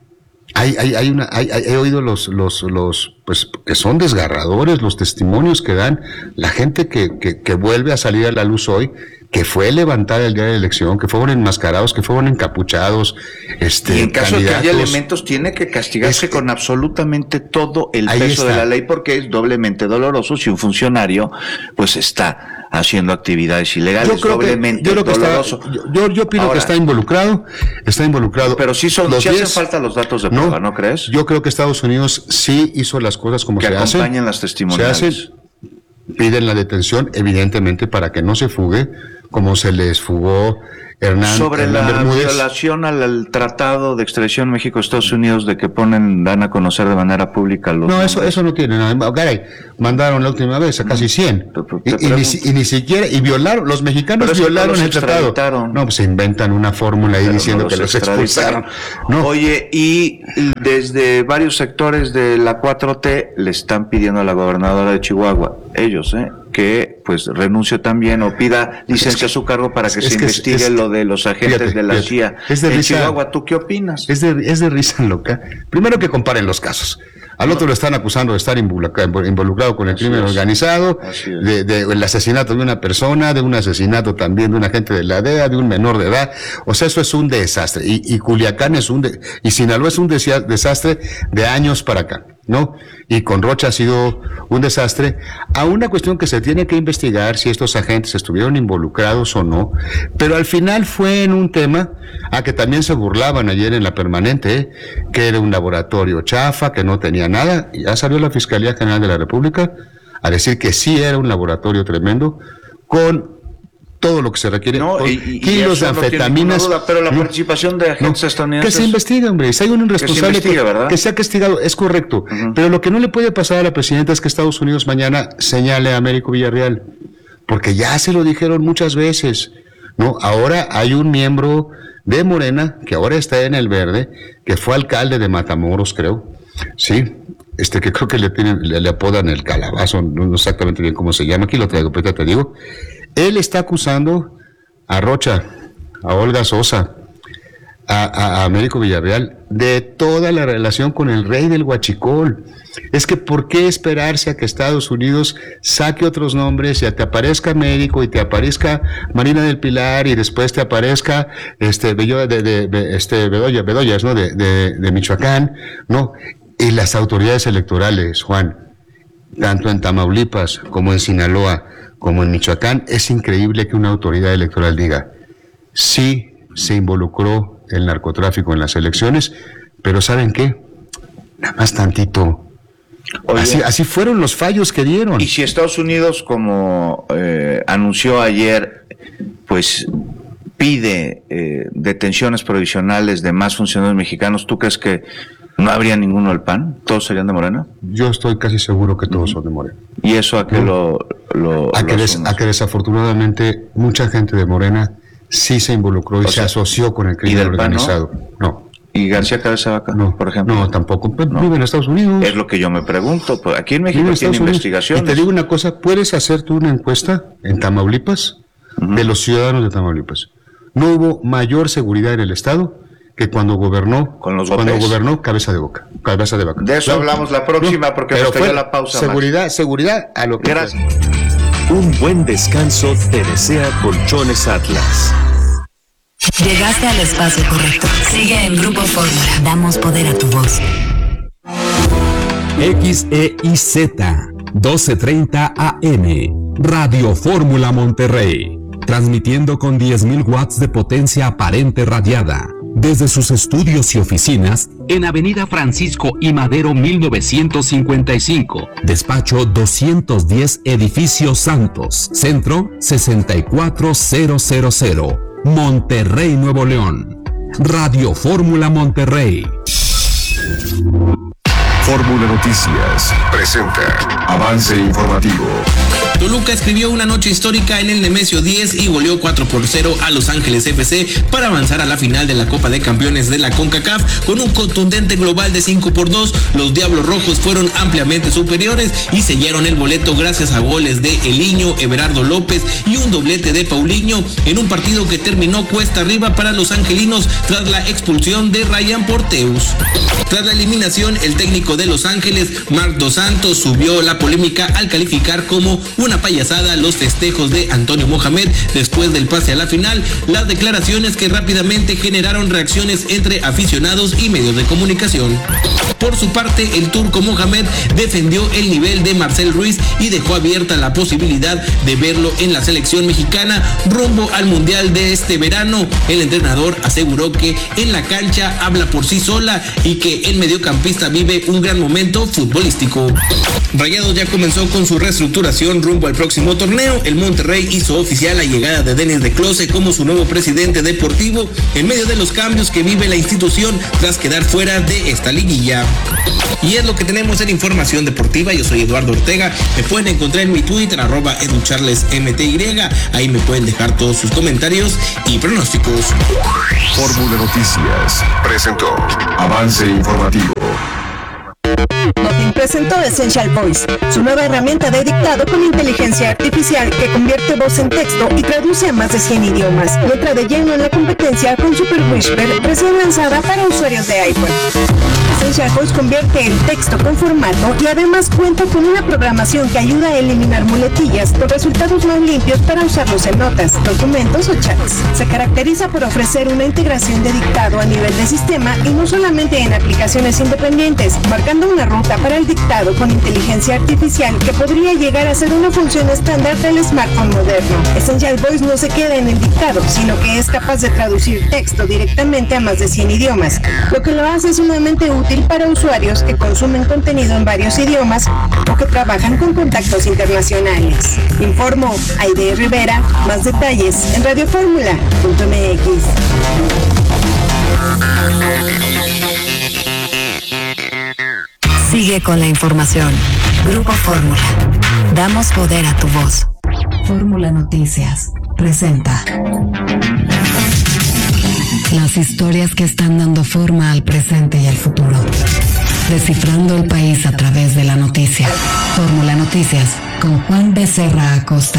hay, hay, hay una, hay, hay, he oído los, los, los, pues, que son desgarradores los testimonios que dan la gente que, que, que vuelve a salir a la luz hoy, que fue levantada el día de la elección, que fueron enmascarados, que fueron encapuchados. Este, y en caso de que haya candidatos, elementos, tiene que castigarse es, con absolutamente todo el ahí peso está. de la ley, porque es doblemente doloroso si un funcionario pues está haciendo actividades ilegales. Yo creo doblemente que, yo creo que doloroso. está, yo, yo, yo opino Ahora, que está involucrado, está involucrado. Pero sí, son, Los sí diez, hacen falta los datos de prueba, ¿no, ¿no crees? Yo creo que Estados Unidos sí hizo las cosas como que se hacen. Que acompañen las testimoniales. Se hacen, piden la detención, evidentemente, para que no se fugue, como se les fugó Hernán, sobre Hernán la Bermúdez. violación al, al tratado de extradición México-Estados Unidos, de que ponen, dan a conocer de manera pública los... No, eso eso no tiene nada. Caray, mandaron la última vez a casi cien. Y, y, ni, y ni siquiera, y violaron, los mexicanos violaron el tratado. No, pues se inventan una fórmula ahí Pero diciendo no los que los expulsaron. No. Oye, y desde varios sectores de la cuatro T le están pidiendo a la gobernadora de Chihuahua, ellos, ¿eh? que pues renuncie también o pida licencia a su cargo para que es se que investigue es, es, lo de los agentes fíjate, de la fíjate, C I A es de en risa, Chihuahua. ¿Tú qué opinas? Es de, es de risa loca. Primero que comparen los casos. Al otro lo están acusando de estar involucrado con el Así crimen es. organizado, de, de, de el asesinato de una persona, de un asesinato también de un agente de la D E A, de un menor de edad. O sea, eso es un desastre. Y, y Culiacán es un de, y Sinaloa es un desastre de años para acá, ¿no? Y con Rocha ha sido un desastre, a una cuestión que se tiene que investigar si estos agentes estuvieron involucrados o no, pero al final fue en un tema a que también se burlaban ayer en la permanente, ¿eh? que era un laboratorio chafa, que no tenía nada, y ya salió la Fiscalía General de la República a decir que sí era un laboratorio tremendo, con todo lo que se requiere, no, con y, y kilos de anfetaminas. No duda, pero la no, participación de agentes no, estadounidenses. Que se investigue, hombre. Si hay un responsable que, se que, que sea castigado, es correcto. Uh-huh. Pero lo que no le puede pasar a la presidenta es que Estados Unidos mañana señale a Américo Villarreal, porque ya se lo dijeron muchas veces, ¿no? Ahora hay un miembro de Morena, que ahora está en el Verde, que fue alcalde de Matamoros, creo, sí, este que creo que le, tienen, le, le apodan el calabazo, no exactamente bien cómo se llama, aquí lo traigo, pero te digo. Él está acusando a Rocha, a Olga Sosa, a, a, a Américo Villarreal, de toda la relación con el rey del Huachicol. Es que ¿por qué esperarse a que Estados Unidos saque otros nombres y te aparezca Américo y te aparezca Marina del Pilar y después te aparezca este Bello, de, de, de, este Bedoya, Bedoyas, ¿no? De, de, de Michoacán, ¿no? Y las autoridades electorales, Juan, tanto en Tamaulipas como en Sinaloa, como en Michoacán, es increíble que una autoridad electoral diga, sí se involucró el narcotráfico en las elecciones, pero ¿saben qué? Nada más tantito. Oye, así, así fueron los fallos que dieron. Y si Estados Unidos, como eh, anunció ayer, pues pide eh, detenciones provisionales de más funcionarios mexicanos, ¿tú crees que no habría ninguno del P A N? ¿Todos serían de Morena? Yo estoy casi seguro que todos son de Morena. ¿Y eso a qué ¿No? lo, lo, a, lo que des, a que desafortunadamente mucha gente de Morena sí se involucró y o se sea, asoció con el crimen organizado? P A N, ¿no? no. ¿Y García Cabeza de Vaca, no, por ejemplo? No, tampoco. No. Vive en Estados Unidos. Es lo que yo me pregunto. Aquí en México tiene investigaciones. Y te digo una cosa, puedes hacer tú una encuesta en Tamaulipas uh-huh. de los ciudadanos de Tamaulipas. No hubo mayor seguridad en el Estado que cuando gobernó con los cuando gobernó Cabeza de Boca, Cabeza de Vaca. De eso claro. hablamos la próxima no, porque nos cayó la pausa. Seguridad, más. seguridad a lo que Gracias. Un buen descanso te desea Colchones Atlas. Llegaste al espacio correcto. Sigue en Grupo Fórmula. Damos poder a tu voz. X E I Z doce treinta A M Radio Fórmula Monterrey. Transmitiendo con diez mil watts de potencia aparente radiada. Desde sus estudios y oficinas en Avenida Francisco I. Madero mil novecientos cincuenta y cinco. Despacho doscientos diez Edificio Santos. Centro sesenta y cuatro mil. Monterrey, Nuevo León. Radio Fórmula Monterrey. Fórmula Noticias presenta Avance Informativo. Toluca escribió una noche histórica en el Nemesio diez y goleó cuatro por cero a Los Ángeles F C para avanzar a la final de la Copa de Campeones de la CONCACAF con un contundente global de cinco por dos. Los Diablos Rojos fueron ampliamente superiores y sellaron el boleto gracias a goles de Eliño, Everardo López y un doblete de Paulinho en un partido que terminó cuesta arriba para los angelinos tras la expulsión de Ryan Porteus. Tras la eliminación, el técnico de Los Ángeles, Marc Dos Santos, subió la polémica al calificar como una una payasada los festejos de Antonio Mohamed después del pase a la final, las declaraciones que rápidamente generaron reacciones entre aficionados y medios de comunicación. Por su parte, el turco Mohamed defendió el nivel de Marcel Ruiz y dejó abierta la posibilidad de verlo en la selección mexicana rumbo al Mundial de este verano. El entrenador aseguró que en la cancha habla por sí sola y que el mediocampista vive un gran momento futbolístico. Rayados ya comenzó con su reestructuración rumbo al próximo torneo. El Monterrey hizo oficial la llegada de Denis de Close como su nuevo presidente deportivo en medio de los cambios que vive la institución tras quedar fuera de esta liguilla. Y es lo que tenemos en información deportiva. Yo soy Eduardo Ortega. Me pueden encontrar en mi Twitter, arroba educharlesmty. Ahí me pueden dejar todos sus comentarios y pronósticos. Fórmula Noticias presentó Avance Informativo. Nothing presentó Essential Voice, su nueva herramienta de dictado con inteligencia artificial que convierte voz en texto y traduce a más de cien idiomas. Entra de lleno en la competencia con Super Whisper, recién lanzada para usuarios de iPhone. Essential Voice convierte el texto con formato y además cuenta con una programación que ayuda a eliminar muletillas con resultados más limpios para usarlos en notas, documentos o chats. Se caracteriza por ofrecer una integración de dictado a nivel de sistema y no solamente en aplicaciones independientes, marcando una ruta para el dictado con inteligencia artificial que podría llegar a ser una función estándar del smartphone moderno. Essential Voice no se queda en el dictado, sino que es capaz de traducir texto directamente a más de cien idiomas, lo que lo hace sumamente útil para usuarios que consumen contenido en varios idiomas o que trabajan con contactos internacionales. Informo Aide Rivera, más detalles en radio fórmula punto m x. Sigue con la información. Grupo Fórmula. Damos poder a tu voz. Fórmula Noticias presenta las historias que están dando forma al presente y al futuro. Descifrando el país a través de la noticia. Fórmula Noticias con Juan Becerra Acosta.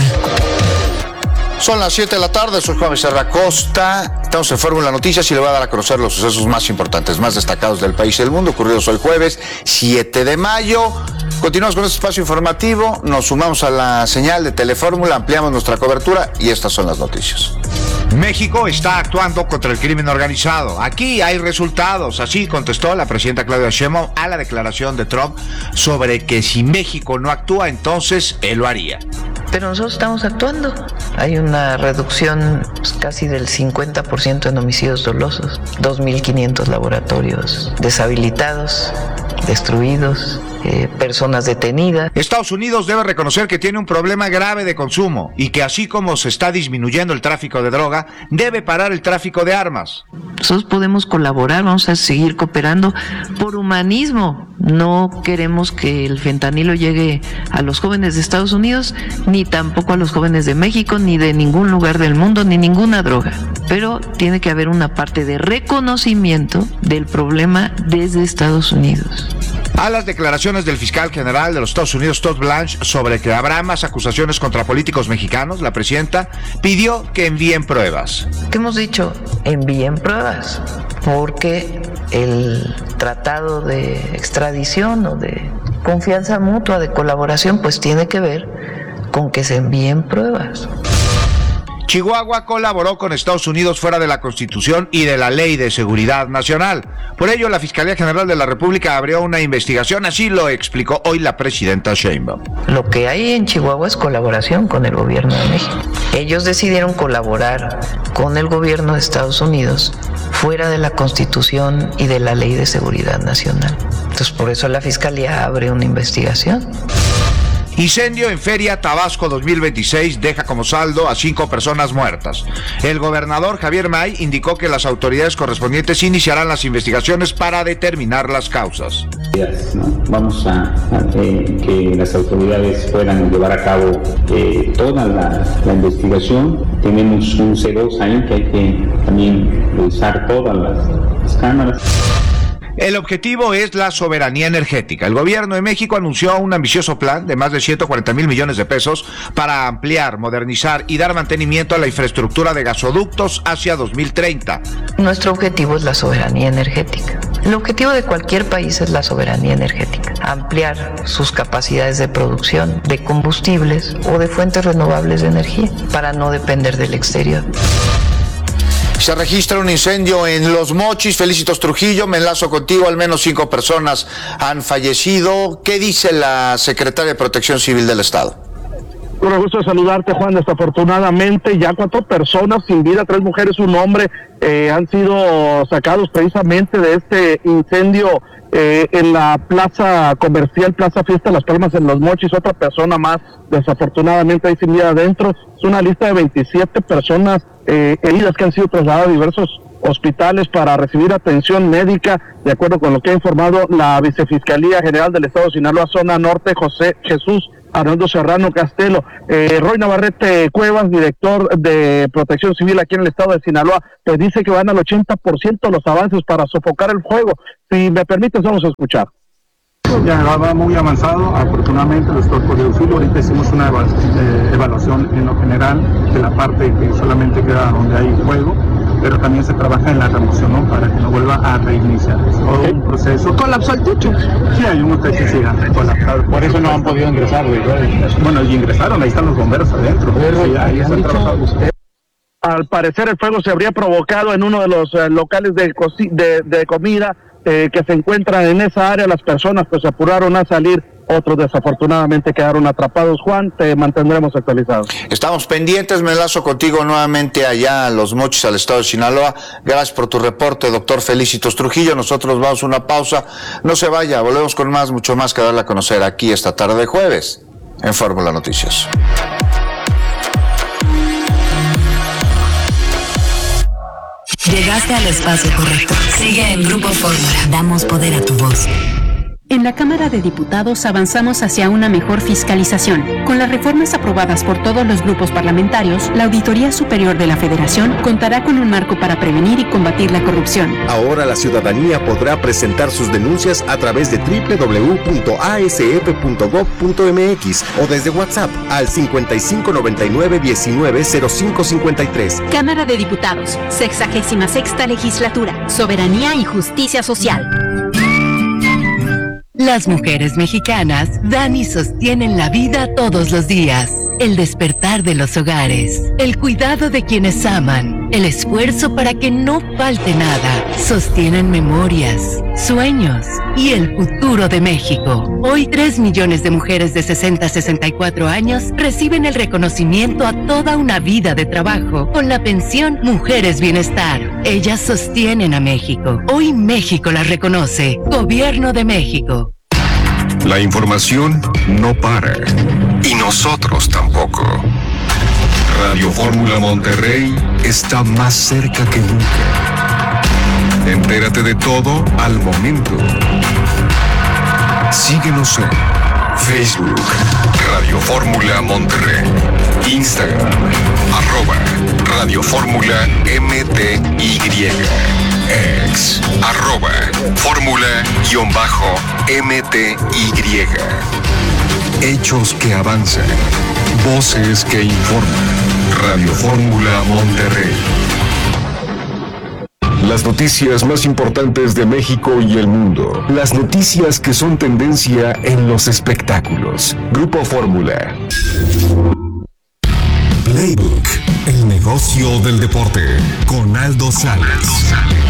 Son las siete de la tarde, soy Juan Becerra Acosta. Estamos en Fórmula Noticias y le voy a dar a conocer los sucesos más importantes, más destacados del país y del mundo, ocurridos hoy jueves, siete de mayo. Continuamos con este espacio informativo, nos sumamos a la señal de Telefórmula, ampliamos nuestra cobertura y estas son las noticias. México está actuando contra el crimen organizado. Aquí hay resultados. Así contestó la presidenta Claudia Sheinbaum a la declaración de Trump sobre que si México no actúa, entonces él lo haría. Pero nosotros estamos actuando. Hay una reducción pues, casi del cincuenta por ciento en homicidios dolosos, dos mil quinientos laboratorios deshabilitados, destruidos, eh, personas detenidas. Estados Unidos debe reconocer que tiene un problema grave de consumo y que así como se está disminuyendo el tráfico de droga, debe parar el tráfico de armas. Nosotros podemos colaborar, vamos a seguir cooperando por humanismo. No queremos que el fentanilo llegue a los jóvenes de Estados Unidos, ni tampoco a los jóvenes de México, ni de ningún lugar del mundo, ni ninguna droga. Pero tiene que haber una parte de reconocimiento del problema desde Estados Unidos. A las declaraciones del fiscal general de los Estados Unidos, Todd Blanche, sobre que habrá más acusaciones contra políticos mexicanos, la presidenta pidió que envíen pruebas. ¿Qué hemos dicho? Envíen pruebas, porque el tratado de extradición o de confianza mutua, de colaboración, pues tiene que ver con que se envíen pruebas. Chihuahua colaboró con Estados Unidos fuera de la Constitución y de la Ley de Seguridad Nacional. Por ello, la Fiscalía General de la República abrió una investigación, así lo explicó hoy la presidenta Sheinbaum. Lo que hay en Chihuahua es colaboración con el gobierno de México. Ellos decidieron colaborar con el gobierno de Estados Unidos fuera de la Constitución y de la Ley de Seguridad Nacional. Entonces, por eso la Fiscalía abre una investigación. Incendio en Feria Tabasco dos mil veintiséis deja como saldo a cinco personas muertas. El gobernador Javier May indicó que las autoridades correspondientes iniciarán las investigaciones para determinar las causas. ¿no? Vamos a, a eh, que las autoridades puedan llevar a cabo eh, toda la, la investigación. Tenemos un C dos ahí que hay que también revisar todas las, las cámaras. El objetivo es la soberanía energética. El gobierno de México anunció un ambicioso plan de más de ciento cuarenta mil millones de pesos para ampliar, modernizar y dar mantenimiento a la infraestructura de gasoductos hacia dos mil treinta. Nuestro objetivo es la soberanía energética. El objetivo de cualquier país es la soberanía energética, ampliar sus capacidades de producción de combustibles o de fuentes renovables de energía para no depender del exterior. Se registra un incendio en Los Mochis. Felicitos Trujillo, me enlazo contigo. Al menos cinco personas han fallecido. ¿Qué dice la secretaria de Protección Civil del Estado? Con el gusto de saludarte, Juan. Desafortunadamente, ya cuatro personas sin vida, tres mujeres, un hombre, eh, han sido sacados precisamente de este incendio eh, en la plaza comercial, Plaza Fiesta Las Palmas en Los Mochis. Otra persona más, desafortunadamente, ahí sin vida adentro. Es una lista de veintisiete personas eh, heridas que han sido trasladadas a diversos hospitales para recibir atención médica, de acuerdo con lo que ha informado la Vicefiscalía General del Estado de Sinaloa, Zona Norte, José Jesús Arnoldo Serrano Castelo. Eh, Roy Navarrete Cuevas, director de Protección Civil aquí en el estado de Sinaloa, pues dice que van al ochenta por ciento los avances para sofocar el fuego. Si me permites, vamos a escuchar. Ya va muy avanzado, afortunadamente los cuerpos de auxilio. Ahorita hicimos una eva- eh, evaluación en lo general de la parte que solamente queda donde hay fuego, pero también se trabaja en la remoción, ¿no? Para que no vuelva a reiniciar. Es todo un proceso. ¿Colapsó el techo? Sí, hay un techo, sí, colapsado. Por eso no han podido ingresar, güey. Bueno, y ingresaron, ahí están los bomberos adentro. Sí, ahí están trabajando. Al parecer el fuego se habría provocado en uno de los eh, locales de, coci- de, de comida eh, que se encuentran en esa área. Las personas pues se apuraron a salir, otros desafortunadamente quedaron atrapados. Juan, te mantendremos actualizados. Estamos pendientes, me enlazo contigo nuevamente allá a Los Mochis, al estado de Sinaloa. Gracias por tu reporte, doctor Felicitos Trujillo. Nosotros vamos a una pausa. No se vaya, volvemos con más, mucho más que darle a conocer aquí esta tarde de jueves en Fórmula Noticias. Llegaste al espacio correcto. Sigue en Grupo Fórmula. Damos poder a tu voz. En la Cámara de Diputados avanzamos hacia una mejor fiscalización. Con las reformas aprobadas por todos los grupos parlamentarios, la Auditoría Superior de la Federación contará con un marco para prevenir y combatir la corrupción. Ahora la ciudadanía podrá presentar sus denuncias a través de doble u doble u doble u punto a s f punto gov punto m x o desde WhatsApp al cincuenta y cinco noventa y nueve diecinueve cero cinco cincuenta y tres. Cámara de Diputados, sexagésima sexta legislatura, soberanía y justicia social. Las mujeres mexicanas dan y sostienen la vida todos los días. El despertar de los hogares, el cuidado de quienes aman, el esfuerzo para que no falte nada. Sostienen memorias, sueños y el futuro de México. Hoy tres millones de mujeres de sesenta a sesenta y cuatro años reciben el reconocimiento a toda una vida de trabajo con la pensión Mujeres Bienestar. Ellas sostienen a México. Hoy México las reconoce. Gobierno de México. La información no para. Y nosotros tampoco. Radio Fórmula Monterrey está más cerca que nunca. Entérate de todo al momento. Síguenos en Facebook, Radio Fórmula Monterrey. Instagram, arroba Radio Fórmula M T Y. Ex, arroba Fórmula-M T Y. Hechos que avanzan. Voces que informan. Radio Fórmula Monterrey. Las noticias más importantes de México y el mundo. Las noticias que son tendencia en los espectáculos. Grupo Fórmula. Playbook, el negocio del deporte, con Aldo Sales.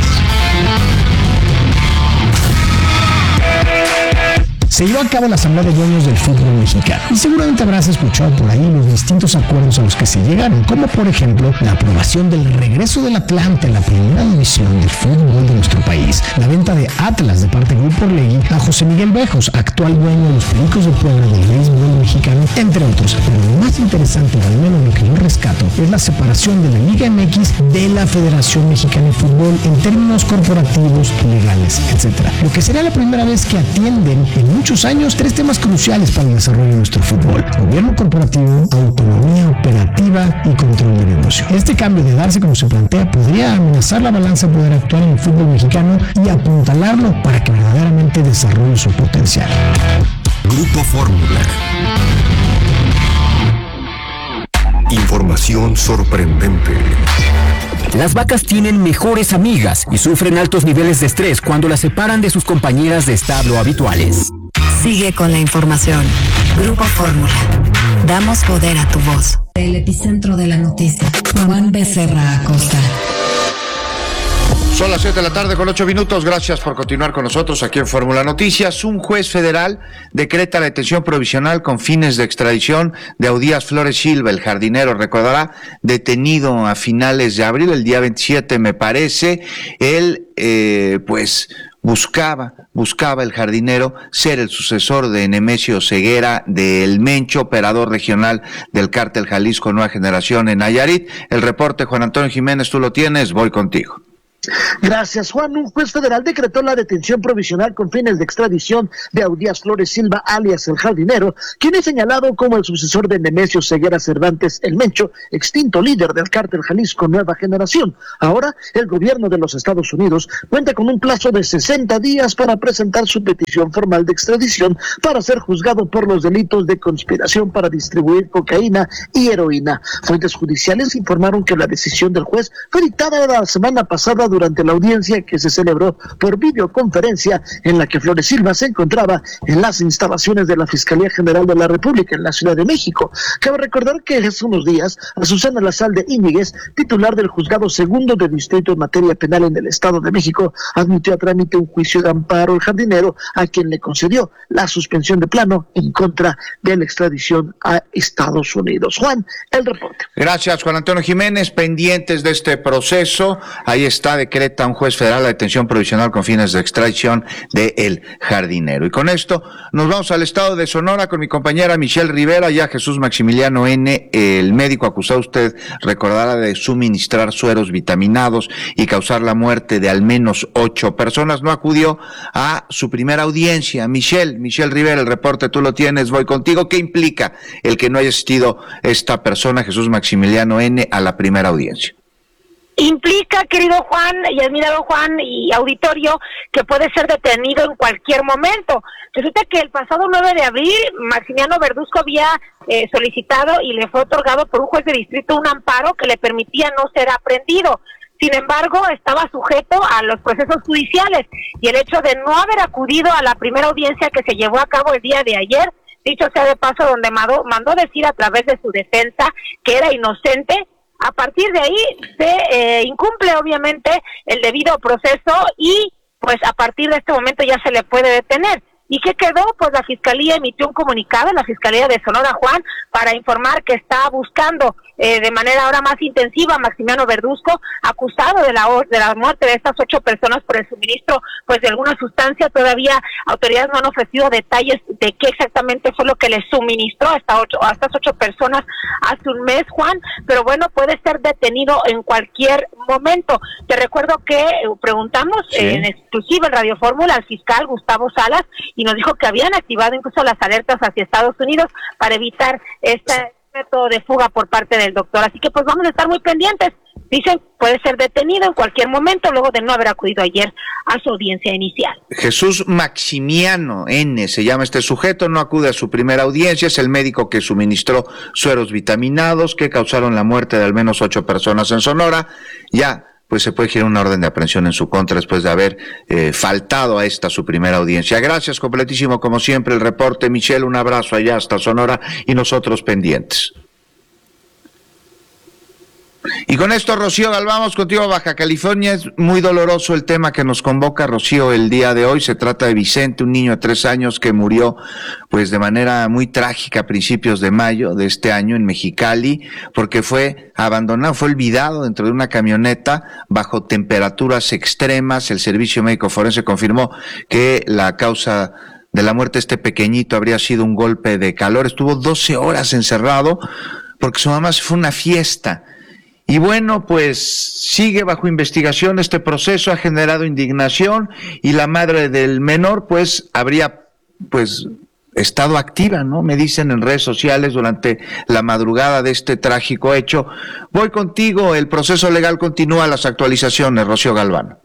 Se llevó a cabo la Asamblea de Dueños del Fútbol Mexicano y seguramente habrás escuchado por ahí los distintos acuerdos a los que se llegaron, como por ejemplo la aprobación del regreso del Atlante en la primera división del fútbol de nuestro país, la venta de Atlas de parte de Grupo Orlegui a José Miguel Bejos, actual dueño de los Pericos de Puebla del béisbol mexicano, entre otros. Pero lo más interesante, o al menos lo que yo rescato, es la separación de la Liga M X de la Federación Mexicana de Fútbol en términos corporativos, legales, etcétera. Lo que será la primera vez que atienden en muchos años tres temas cruciales para el desarrollo de nuestro fútbol: gobierno corporativo, autonomía operativa y control de negocio. Este cambio de darse como se plantea podría amenazar la balanza de poder actuar en el fútbol mexicano y apuntalarlo para que verdaderamente desarrolle su potencial. Grupo Fórmula. Información sorprendente. Las vacas tienen mejores amigas y sufren altos niveles de estrés cuando las separan de sus compañeras de establo habituales. Sigue con la información. Grupo Fórmula. Damos poder a tu voz. El epicentro de la noticia. Juan Becerra Acosta. Son las siete de la tarde con ocho minutos. Gracias por continuar con nosotros aquí en Fórmula Noticias. Un juez federal decreta la detención provisional con fines de extradición de Audías Flores Silva, el jardinero, recordará, detenido a finales de abril, el día veintisiete me parece. Él, eh, pues... Buscaba, buscaba el jardinero ser el sucesor de Nemesio Ceguera del Mencho, operador regional del Cártel Jalisco Nueva Generación en Nayarit. El reporte, Juan Antonio Jiménez, tú lo tienes, voy contigo. Gracias, Juan. Un juez federal decretó la detención provisional con fines de extradición de Audías Flores Silva, alias El Jardinero, quien es señalado como el sucesor de Nemesio Ceguera Cervantes El Mencho, extinto líder del Cártel Jalisco Nueva Generación. Ahora, el gobierno de los Estados Unidos cuenta con un plazo de sesenta días para presentar su petición formal de extradición para ser juzgado por los delitos de conspiración para distribuir cocaína y heroína. Fuentes judiciales informaron que la decisión del juez fue dictada la semana pasada durante la audiencia que se celebró por videoconferencia en la que Flores Silva se encontraba en las instalaciones de la Fiscalía General de la República en la Ciudad de México. Cabe recordar que hace unos días Azucena Lazalde Íñiguez, titular del Juzgado Segundo de Distrito en Materia Penal en el Estado de México, admitió a trámite un juicio de amparo al jardinero, a quien le concedió la suspensión de plano en contra de la extradición a Estados Unidos. Juan, el reporte. Gracias, Juan Antonio Jiménez. Pendientes de este proceso, ahí está, decreta un juez federal la detención provisional con fines de extradición de El Jardinero. Y con esto nos vamos al estado de Sonora con mi compañera Michelle Rivera. Ya Jesús Maximiliano N., el médico acusado, usted recordará, de suministrar sueros vitaminados y causar la muerte de al menos ocho personas, no acudió a su primera audiencia. Michelle, Michelle Rivera, el reporte tú lo tienes, voy contigo. ¿Qué implica el que no haya asistido esta persona, Jesús Maximiliano N., a la primera audiencia? Implica, querido Juan y admirado Juan y auditorio, que puede ser detenido en cualquier momento. Resulta que el pasado nueve de abril, Maximiano Verduzco había eh, solicitado y le fue otorgado por un juez de distrito un amparo que le permitía no ser aprehendido. Sin embargo, estaba sujeto a los procesos judiciales y el hecho de no haber acudido a la primera audiencia que se llevó a cabo el día de ayer, dicho sea de paso, donde mandó, mandó decir a través de su defensa que era inocente. A partir de ahí se eh, incumple obviamente el debido proceso y pues a partir de este momento ya se le puede detener. ¿Y qué quedó? Pues la Fiscalía emitió un comunicado, la Fiscalía de Sonora, Juan, para informar que está buscando eh, de manera ahora más intensiva a Maximiano Verduzco, acusado de la de la muerte de estas ocho personas por el suministro pues de alguna sustancia. Todavía autoridades no han ofrecido detalles de qué exactamente fue lo que le suministró a, esta ocho, a estas ocho personas hace un mes, Juan, pero bueno, puede ser detenido en cualquier momento. Te recuerdo que eh, preguntamos ¿Sí? eh, en exclusiva en Radio Fórmula al fiscal Gustavo Salas y nos dijo que habían activado incluso las alertas hacia Estados Unidos para evitar este método de fuga por parte del doctor. Así que pues vamos a estar muy pendientes. Dicen puede ser detenido en cualquier momento luego de no haber acudido ayer a su audiencia inicial. Jesús Maximiano N. se llama este sujeto, no acude a su primera audiencia, es el médico que suministró sueros vitaminados que causaron la muerte de al menos ocho personas en Sonora. Ya pues se puede girar una orden de aprehensión en su contra después de haber eh, faltado a esta su primera audiencia. Gracias, completísimo como siempre el reporte, Michelle, un abrazo allá hasta Sonora y nosotros pendientes. Y con esto, Rocío Galván, vamos contigo a Baja California. Es muy doloroso el tema que nos convoca, Rocío, el día de hoy. Se trata de Vicente, un niño de tres años que murió pues de manera muy trágica a principios de mayo de este año en Mexicali, porque fue abandonado, fue olvidado dentro de una camioneta bajo temperaturas extremas. El Servicio Médico Forense confirmó que la causa de la muerte de este pequeñito habría sido un golpe de calor. Estuvo doce horas encerrado porque su mamá se fue a una fiesta. Y bueno, pues sigue bajo investigación este proceso, ha generado indignación y la madre del menor pues habría pues estado activa, ¿no? Me dicen en redes sociales durante la madrugada de este trágico hecho. Voy contigo, el proceso legal continúa, las actualizaciones, Rocío Galván.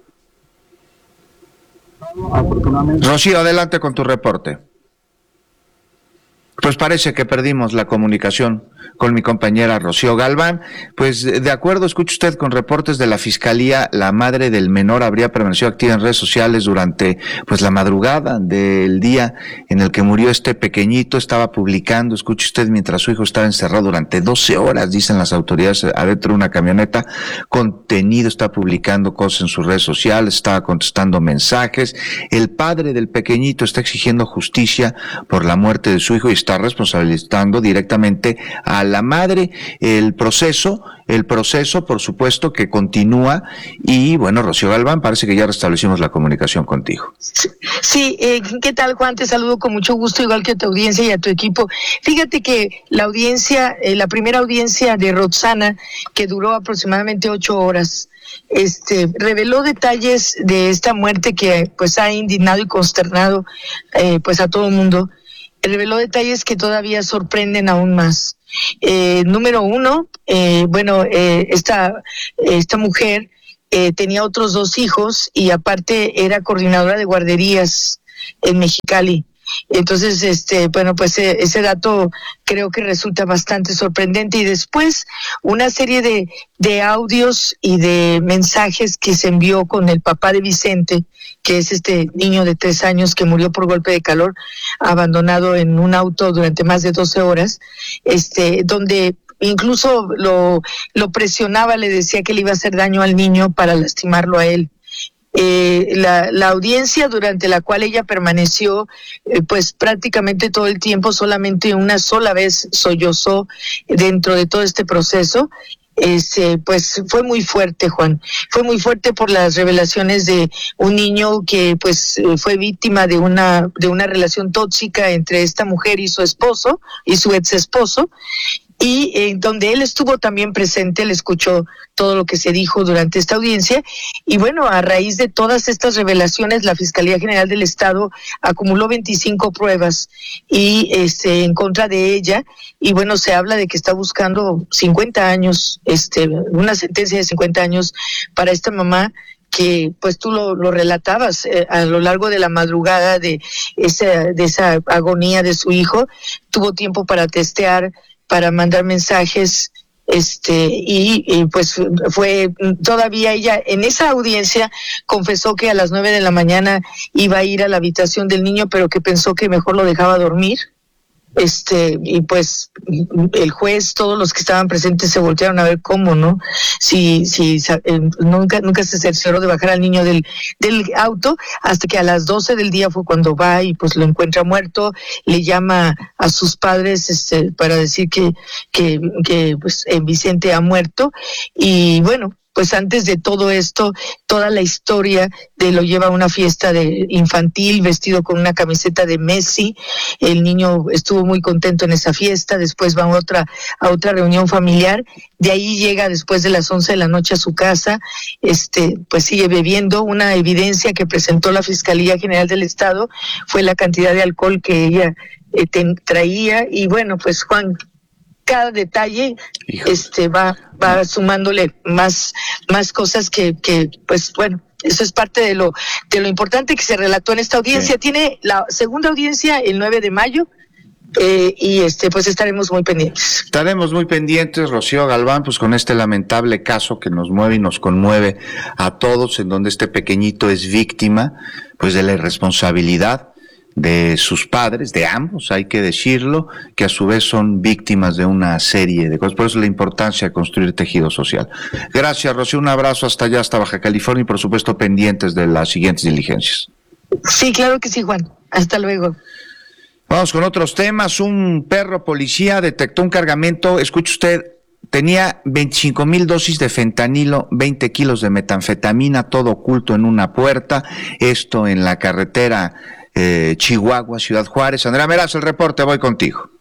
Rocío, adelante con tu reporte. Pues parece que perdimos la comunicación con mi compañera Rocío Galván. Pues de acuerdo, escuche usted, con reportes de la Fiscalía, la madre del menor habría permanecido activa en redes sociales durante pues la madrugada del día en el que murió este pequeñito. Estaba publicando, escuche usted, mientras su hijo estaba encerrado durante doce horas, dicen las autoridades, adentro de una camioneta, contenido, está publicando cosas en sus redes sociales, estaba contestando mensajes. El padre del pequeñito está exigiendo justicia por la muerte de su hijo y está responsabilizando directamente a la madre. El proceso, el proceso, por supuesto, que continúa. Y bueno, Rocío Galván, parece que ya restablecimos la comunicación contigo. Sí, eh, ¿qué tal, Juan? Te saludo con mucho gusto, igual que a tu audiencia y a tu equipo. Fíjate que la audiencia, eh, la primera audiencia de Roxana, que duró aproximadamente ocho horas, este, reveló detalles de esta muerte que pues ha indignado y consternado eh, pues a todo el mundo. Reveló detalles que todavía sorprenden aún más. Eh, número uno, eh, bueno, eh, esta, esta mujer eh, tenía otros dos hijos y aparte era coordinadora de guarderías en Mexicali. Entonces, este, bueno, pues eh, ese dato creo que resulta bastante sorprendente. Y después, una serie de, de audios y de mensajes que se envió con el papá de Vicente, que es este niño de tres años que murió por golpe de calor, abandonado en un auto durante más de doce horas, este, donde incluso lo, lo presionaba, le decía que le iba a hacer daño al niño para lastimarlo a él. Eh, la, la audiencia durante la cual ella permaneció eh, pues prácticamente todo el tiempo, solamente una sola vez sollozó dentro de todo este proceso. Este, pues fue muy fuerte, Juan, fue muy fuerte por las revelaciones de un niño que pues fue víctima de una de una relación tóxica entre esta mujer y su esposo y su ex esposo. Y eh, donde él estuvo también presente, él escuchó todo lo que se dijo durante esta audiencia. Y bueno, a raíz de todas estas revelaciones, la Fiscalía General del Estado acumuló veinticinco pruebas y este en contra de ella. Y bueno, se habla de que está buscando cincuenta años, este, una sentencia de cincuenta años para esta mamá, que pues tú lo, lo relatabas eh, a lo largo de la madrugada de esa, de esa agonía de su hijo. Tuvo tiempo para testear, para mandar mensajes, este, y, y pues fue todavía ella en esa audiencia confesó que a las nueve de la mañana iba a ir a la habitación del niño, pero que pensó que mejor lo dejaba dormir. Este, y pues el juez, todos los que estaban presentes se voltearon a ver cómo, ¿no? Si, si eh, nunca, nunca se cercioró de bajar al niño del, del auto, hasta que a las doce del día fue cuando va y pues lo encuentra muerto, le llama a sus padres, este, para decir que, que, que pues eh, Vicente ha muerto. Y bueno, pues antes de todo esto, toda la historia de lo lleva a una fiesta de infantil vestido con una camiseta de Messi. El niño estuvo muy contento en esa fiesta, después va a otra, a otra reunión familiar, de ahí llega después de las once de la noche a su casa, este, pues sigue bebiendo. Una evidencia que presentó la Fiscalía General del Estado fue la cantidad de alcohol que ella eh, ten, traía. Y bueno, pues Juan, cada detalle Hijo. este va va sumándole más más cosas que que pues bueno, eso es parte de lo de lo importante que se relató en esta audiencia. Sí. Tiene la segunda audiencia el nueve de mayo. Eh, y este pues estaremos muy pendientes. Estaremos muy pendientes, Rocío Galván, pues con este lamentable caso que nos mueve y nos conmueve a todos, en donde este pequeñito es víctima pues de la irresponsabilidad de sus padres, de ambos, hay que decirlo, que a su vez son víctimas de una serie de cosas. Por eso la importancia de construir tejido social. Gracias, Rocío, un abrazo hasta allá, hasta Baja California, y por supuesto pendientes de las siguientes diligencias. Sí, claro que sí, Juan. Hasta luego. Vamos con otros temas. Un perro policía detectó un cargamento, escuche usted, tenía veinticinco mil dosis de fentanilo, veinte kilos de metanfetamina, todo oculto en una puerta, esto en la carretera Eh, Chihuahua, Ciudad Juárez. Andrea Meraz, el reporte, voy contigo.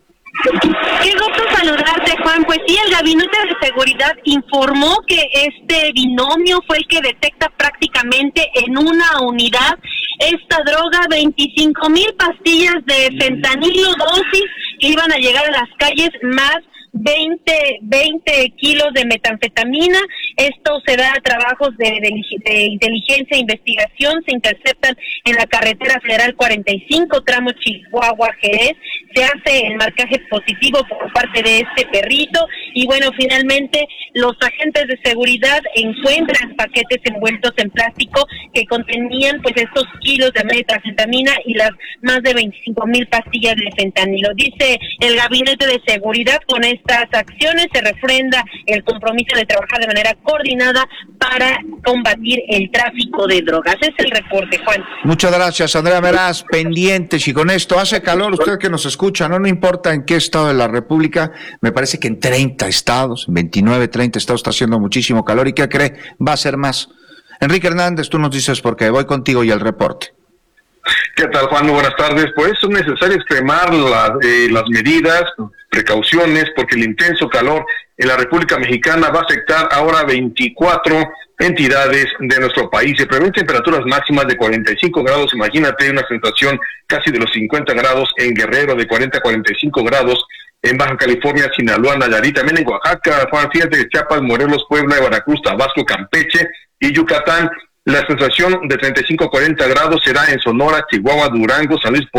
Qué gusto saludarte, Juan. Pues sí, el Gabinete de Seguridad informó que este binomio fue el que detecta prácticamente en una unidad esta droga, veinticinco mil pastillas de fentanilo, dosis que iban a llegar a las calles, más veinte, veinte kilos de metanfetamina. Esto se da a trabajos de, de, de inteligencia e investigación, se interceptan en la carretera federal cuarenta y cinco, tramo Chihuahua-Jerez, se hace el marcaje positivo por parte de este perrito, y bueno, finalmente los agentes de seguridad encuentran paquetes envueltos en plástico que contenían pues estos kilos de metanfetamina y las más de veinticinco mil pastillas de fentanilo. Dice el Gabinete de Seguridad, con estas acciones se refrenda el compromiso de trabajar de manera coordinada para combatir el tráfico de drogas. Es el reporte, Juan. Muchas gracias, Andrea Meraz, pendientes, y con esto hace calor, usted que nos escucha, no, no importa en qué estado de la República, me parece que en treinta estados, veintinueve, treinta estados está haciendo muchísimo calor, y ¿qué cree? Va a ser más. Enrique Hernández, tú nos dices por qué, voy contigo y el reporte. ¿Qué tal, Juan? Muy buenas tardes. Pues es necesario extremar la, eh, las medidas, precauciones, porque el intenso calor en la República Mexicana va a afectar ahora veinticuatro entidades de nuestro país. Se prevén temperaturas máximas de cuarenta y cinco grados, imagínate una sensación casi de los cincuenta grados en Guerrero, de cuarenta a cuarenta y cinco grados en Baja California, Sinaloa, Nayarit, también en Oaxaca, Juan, fíjate, Chiapas, Morelos, Puebla, Veracruz, Tabasco, Campeche y Yucatán. La sensación de treinta y cinco a cuarenta grados será en Sonora, Chihuahua, Durango, San Luis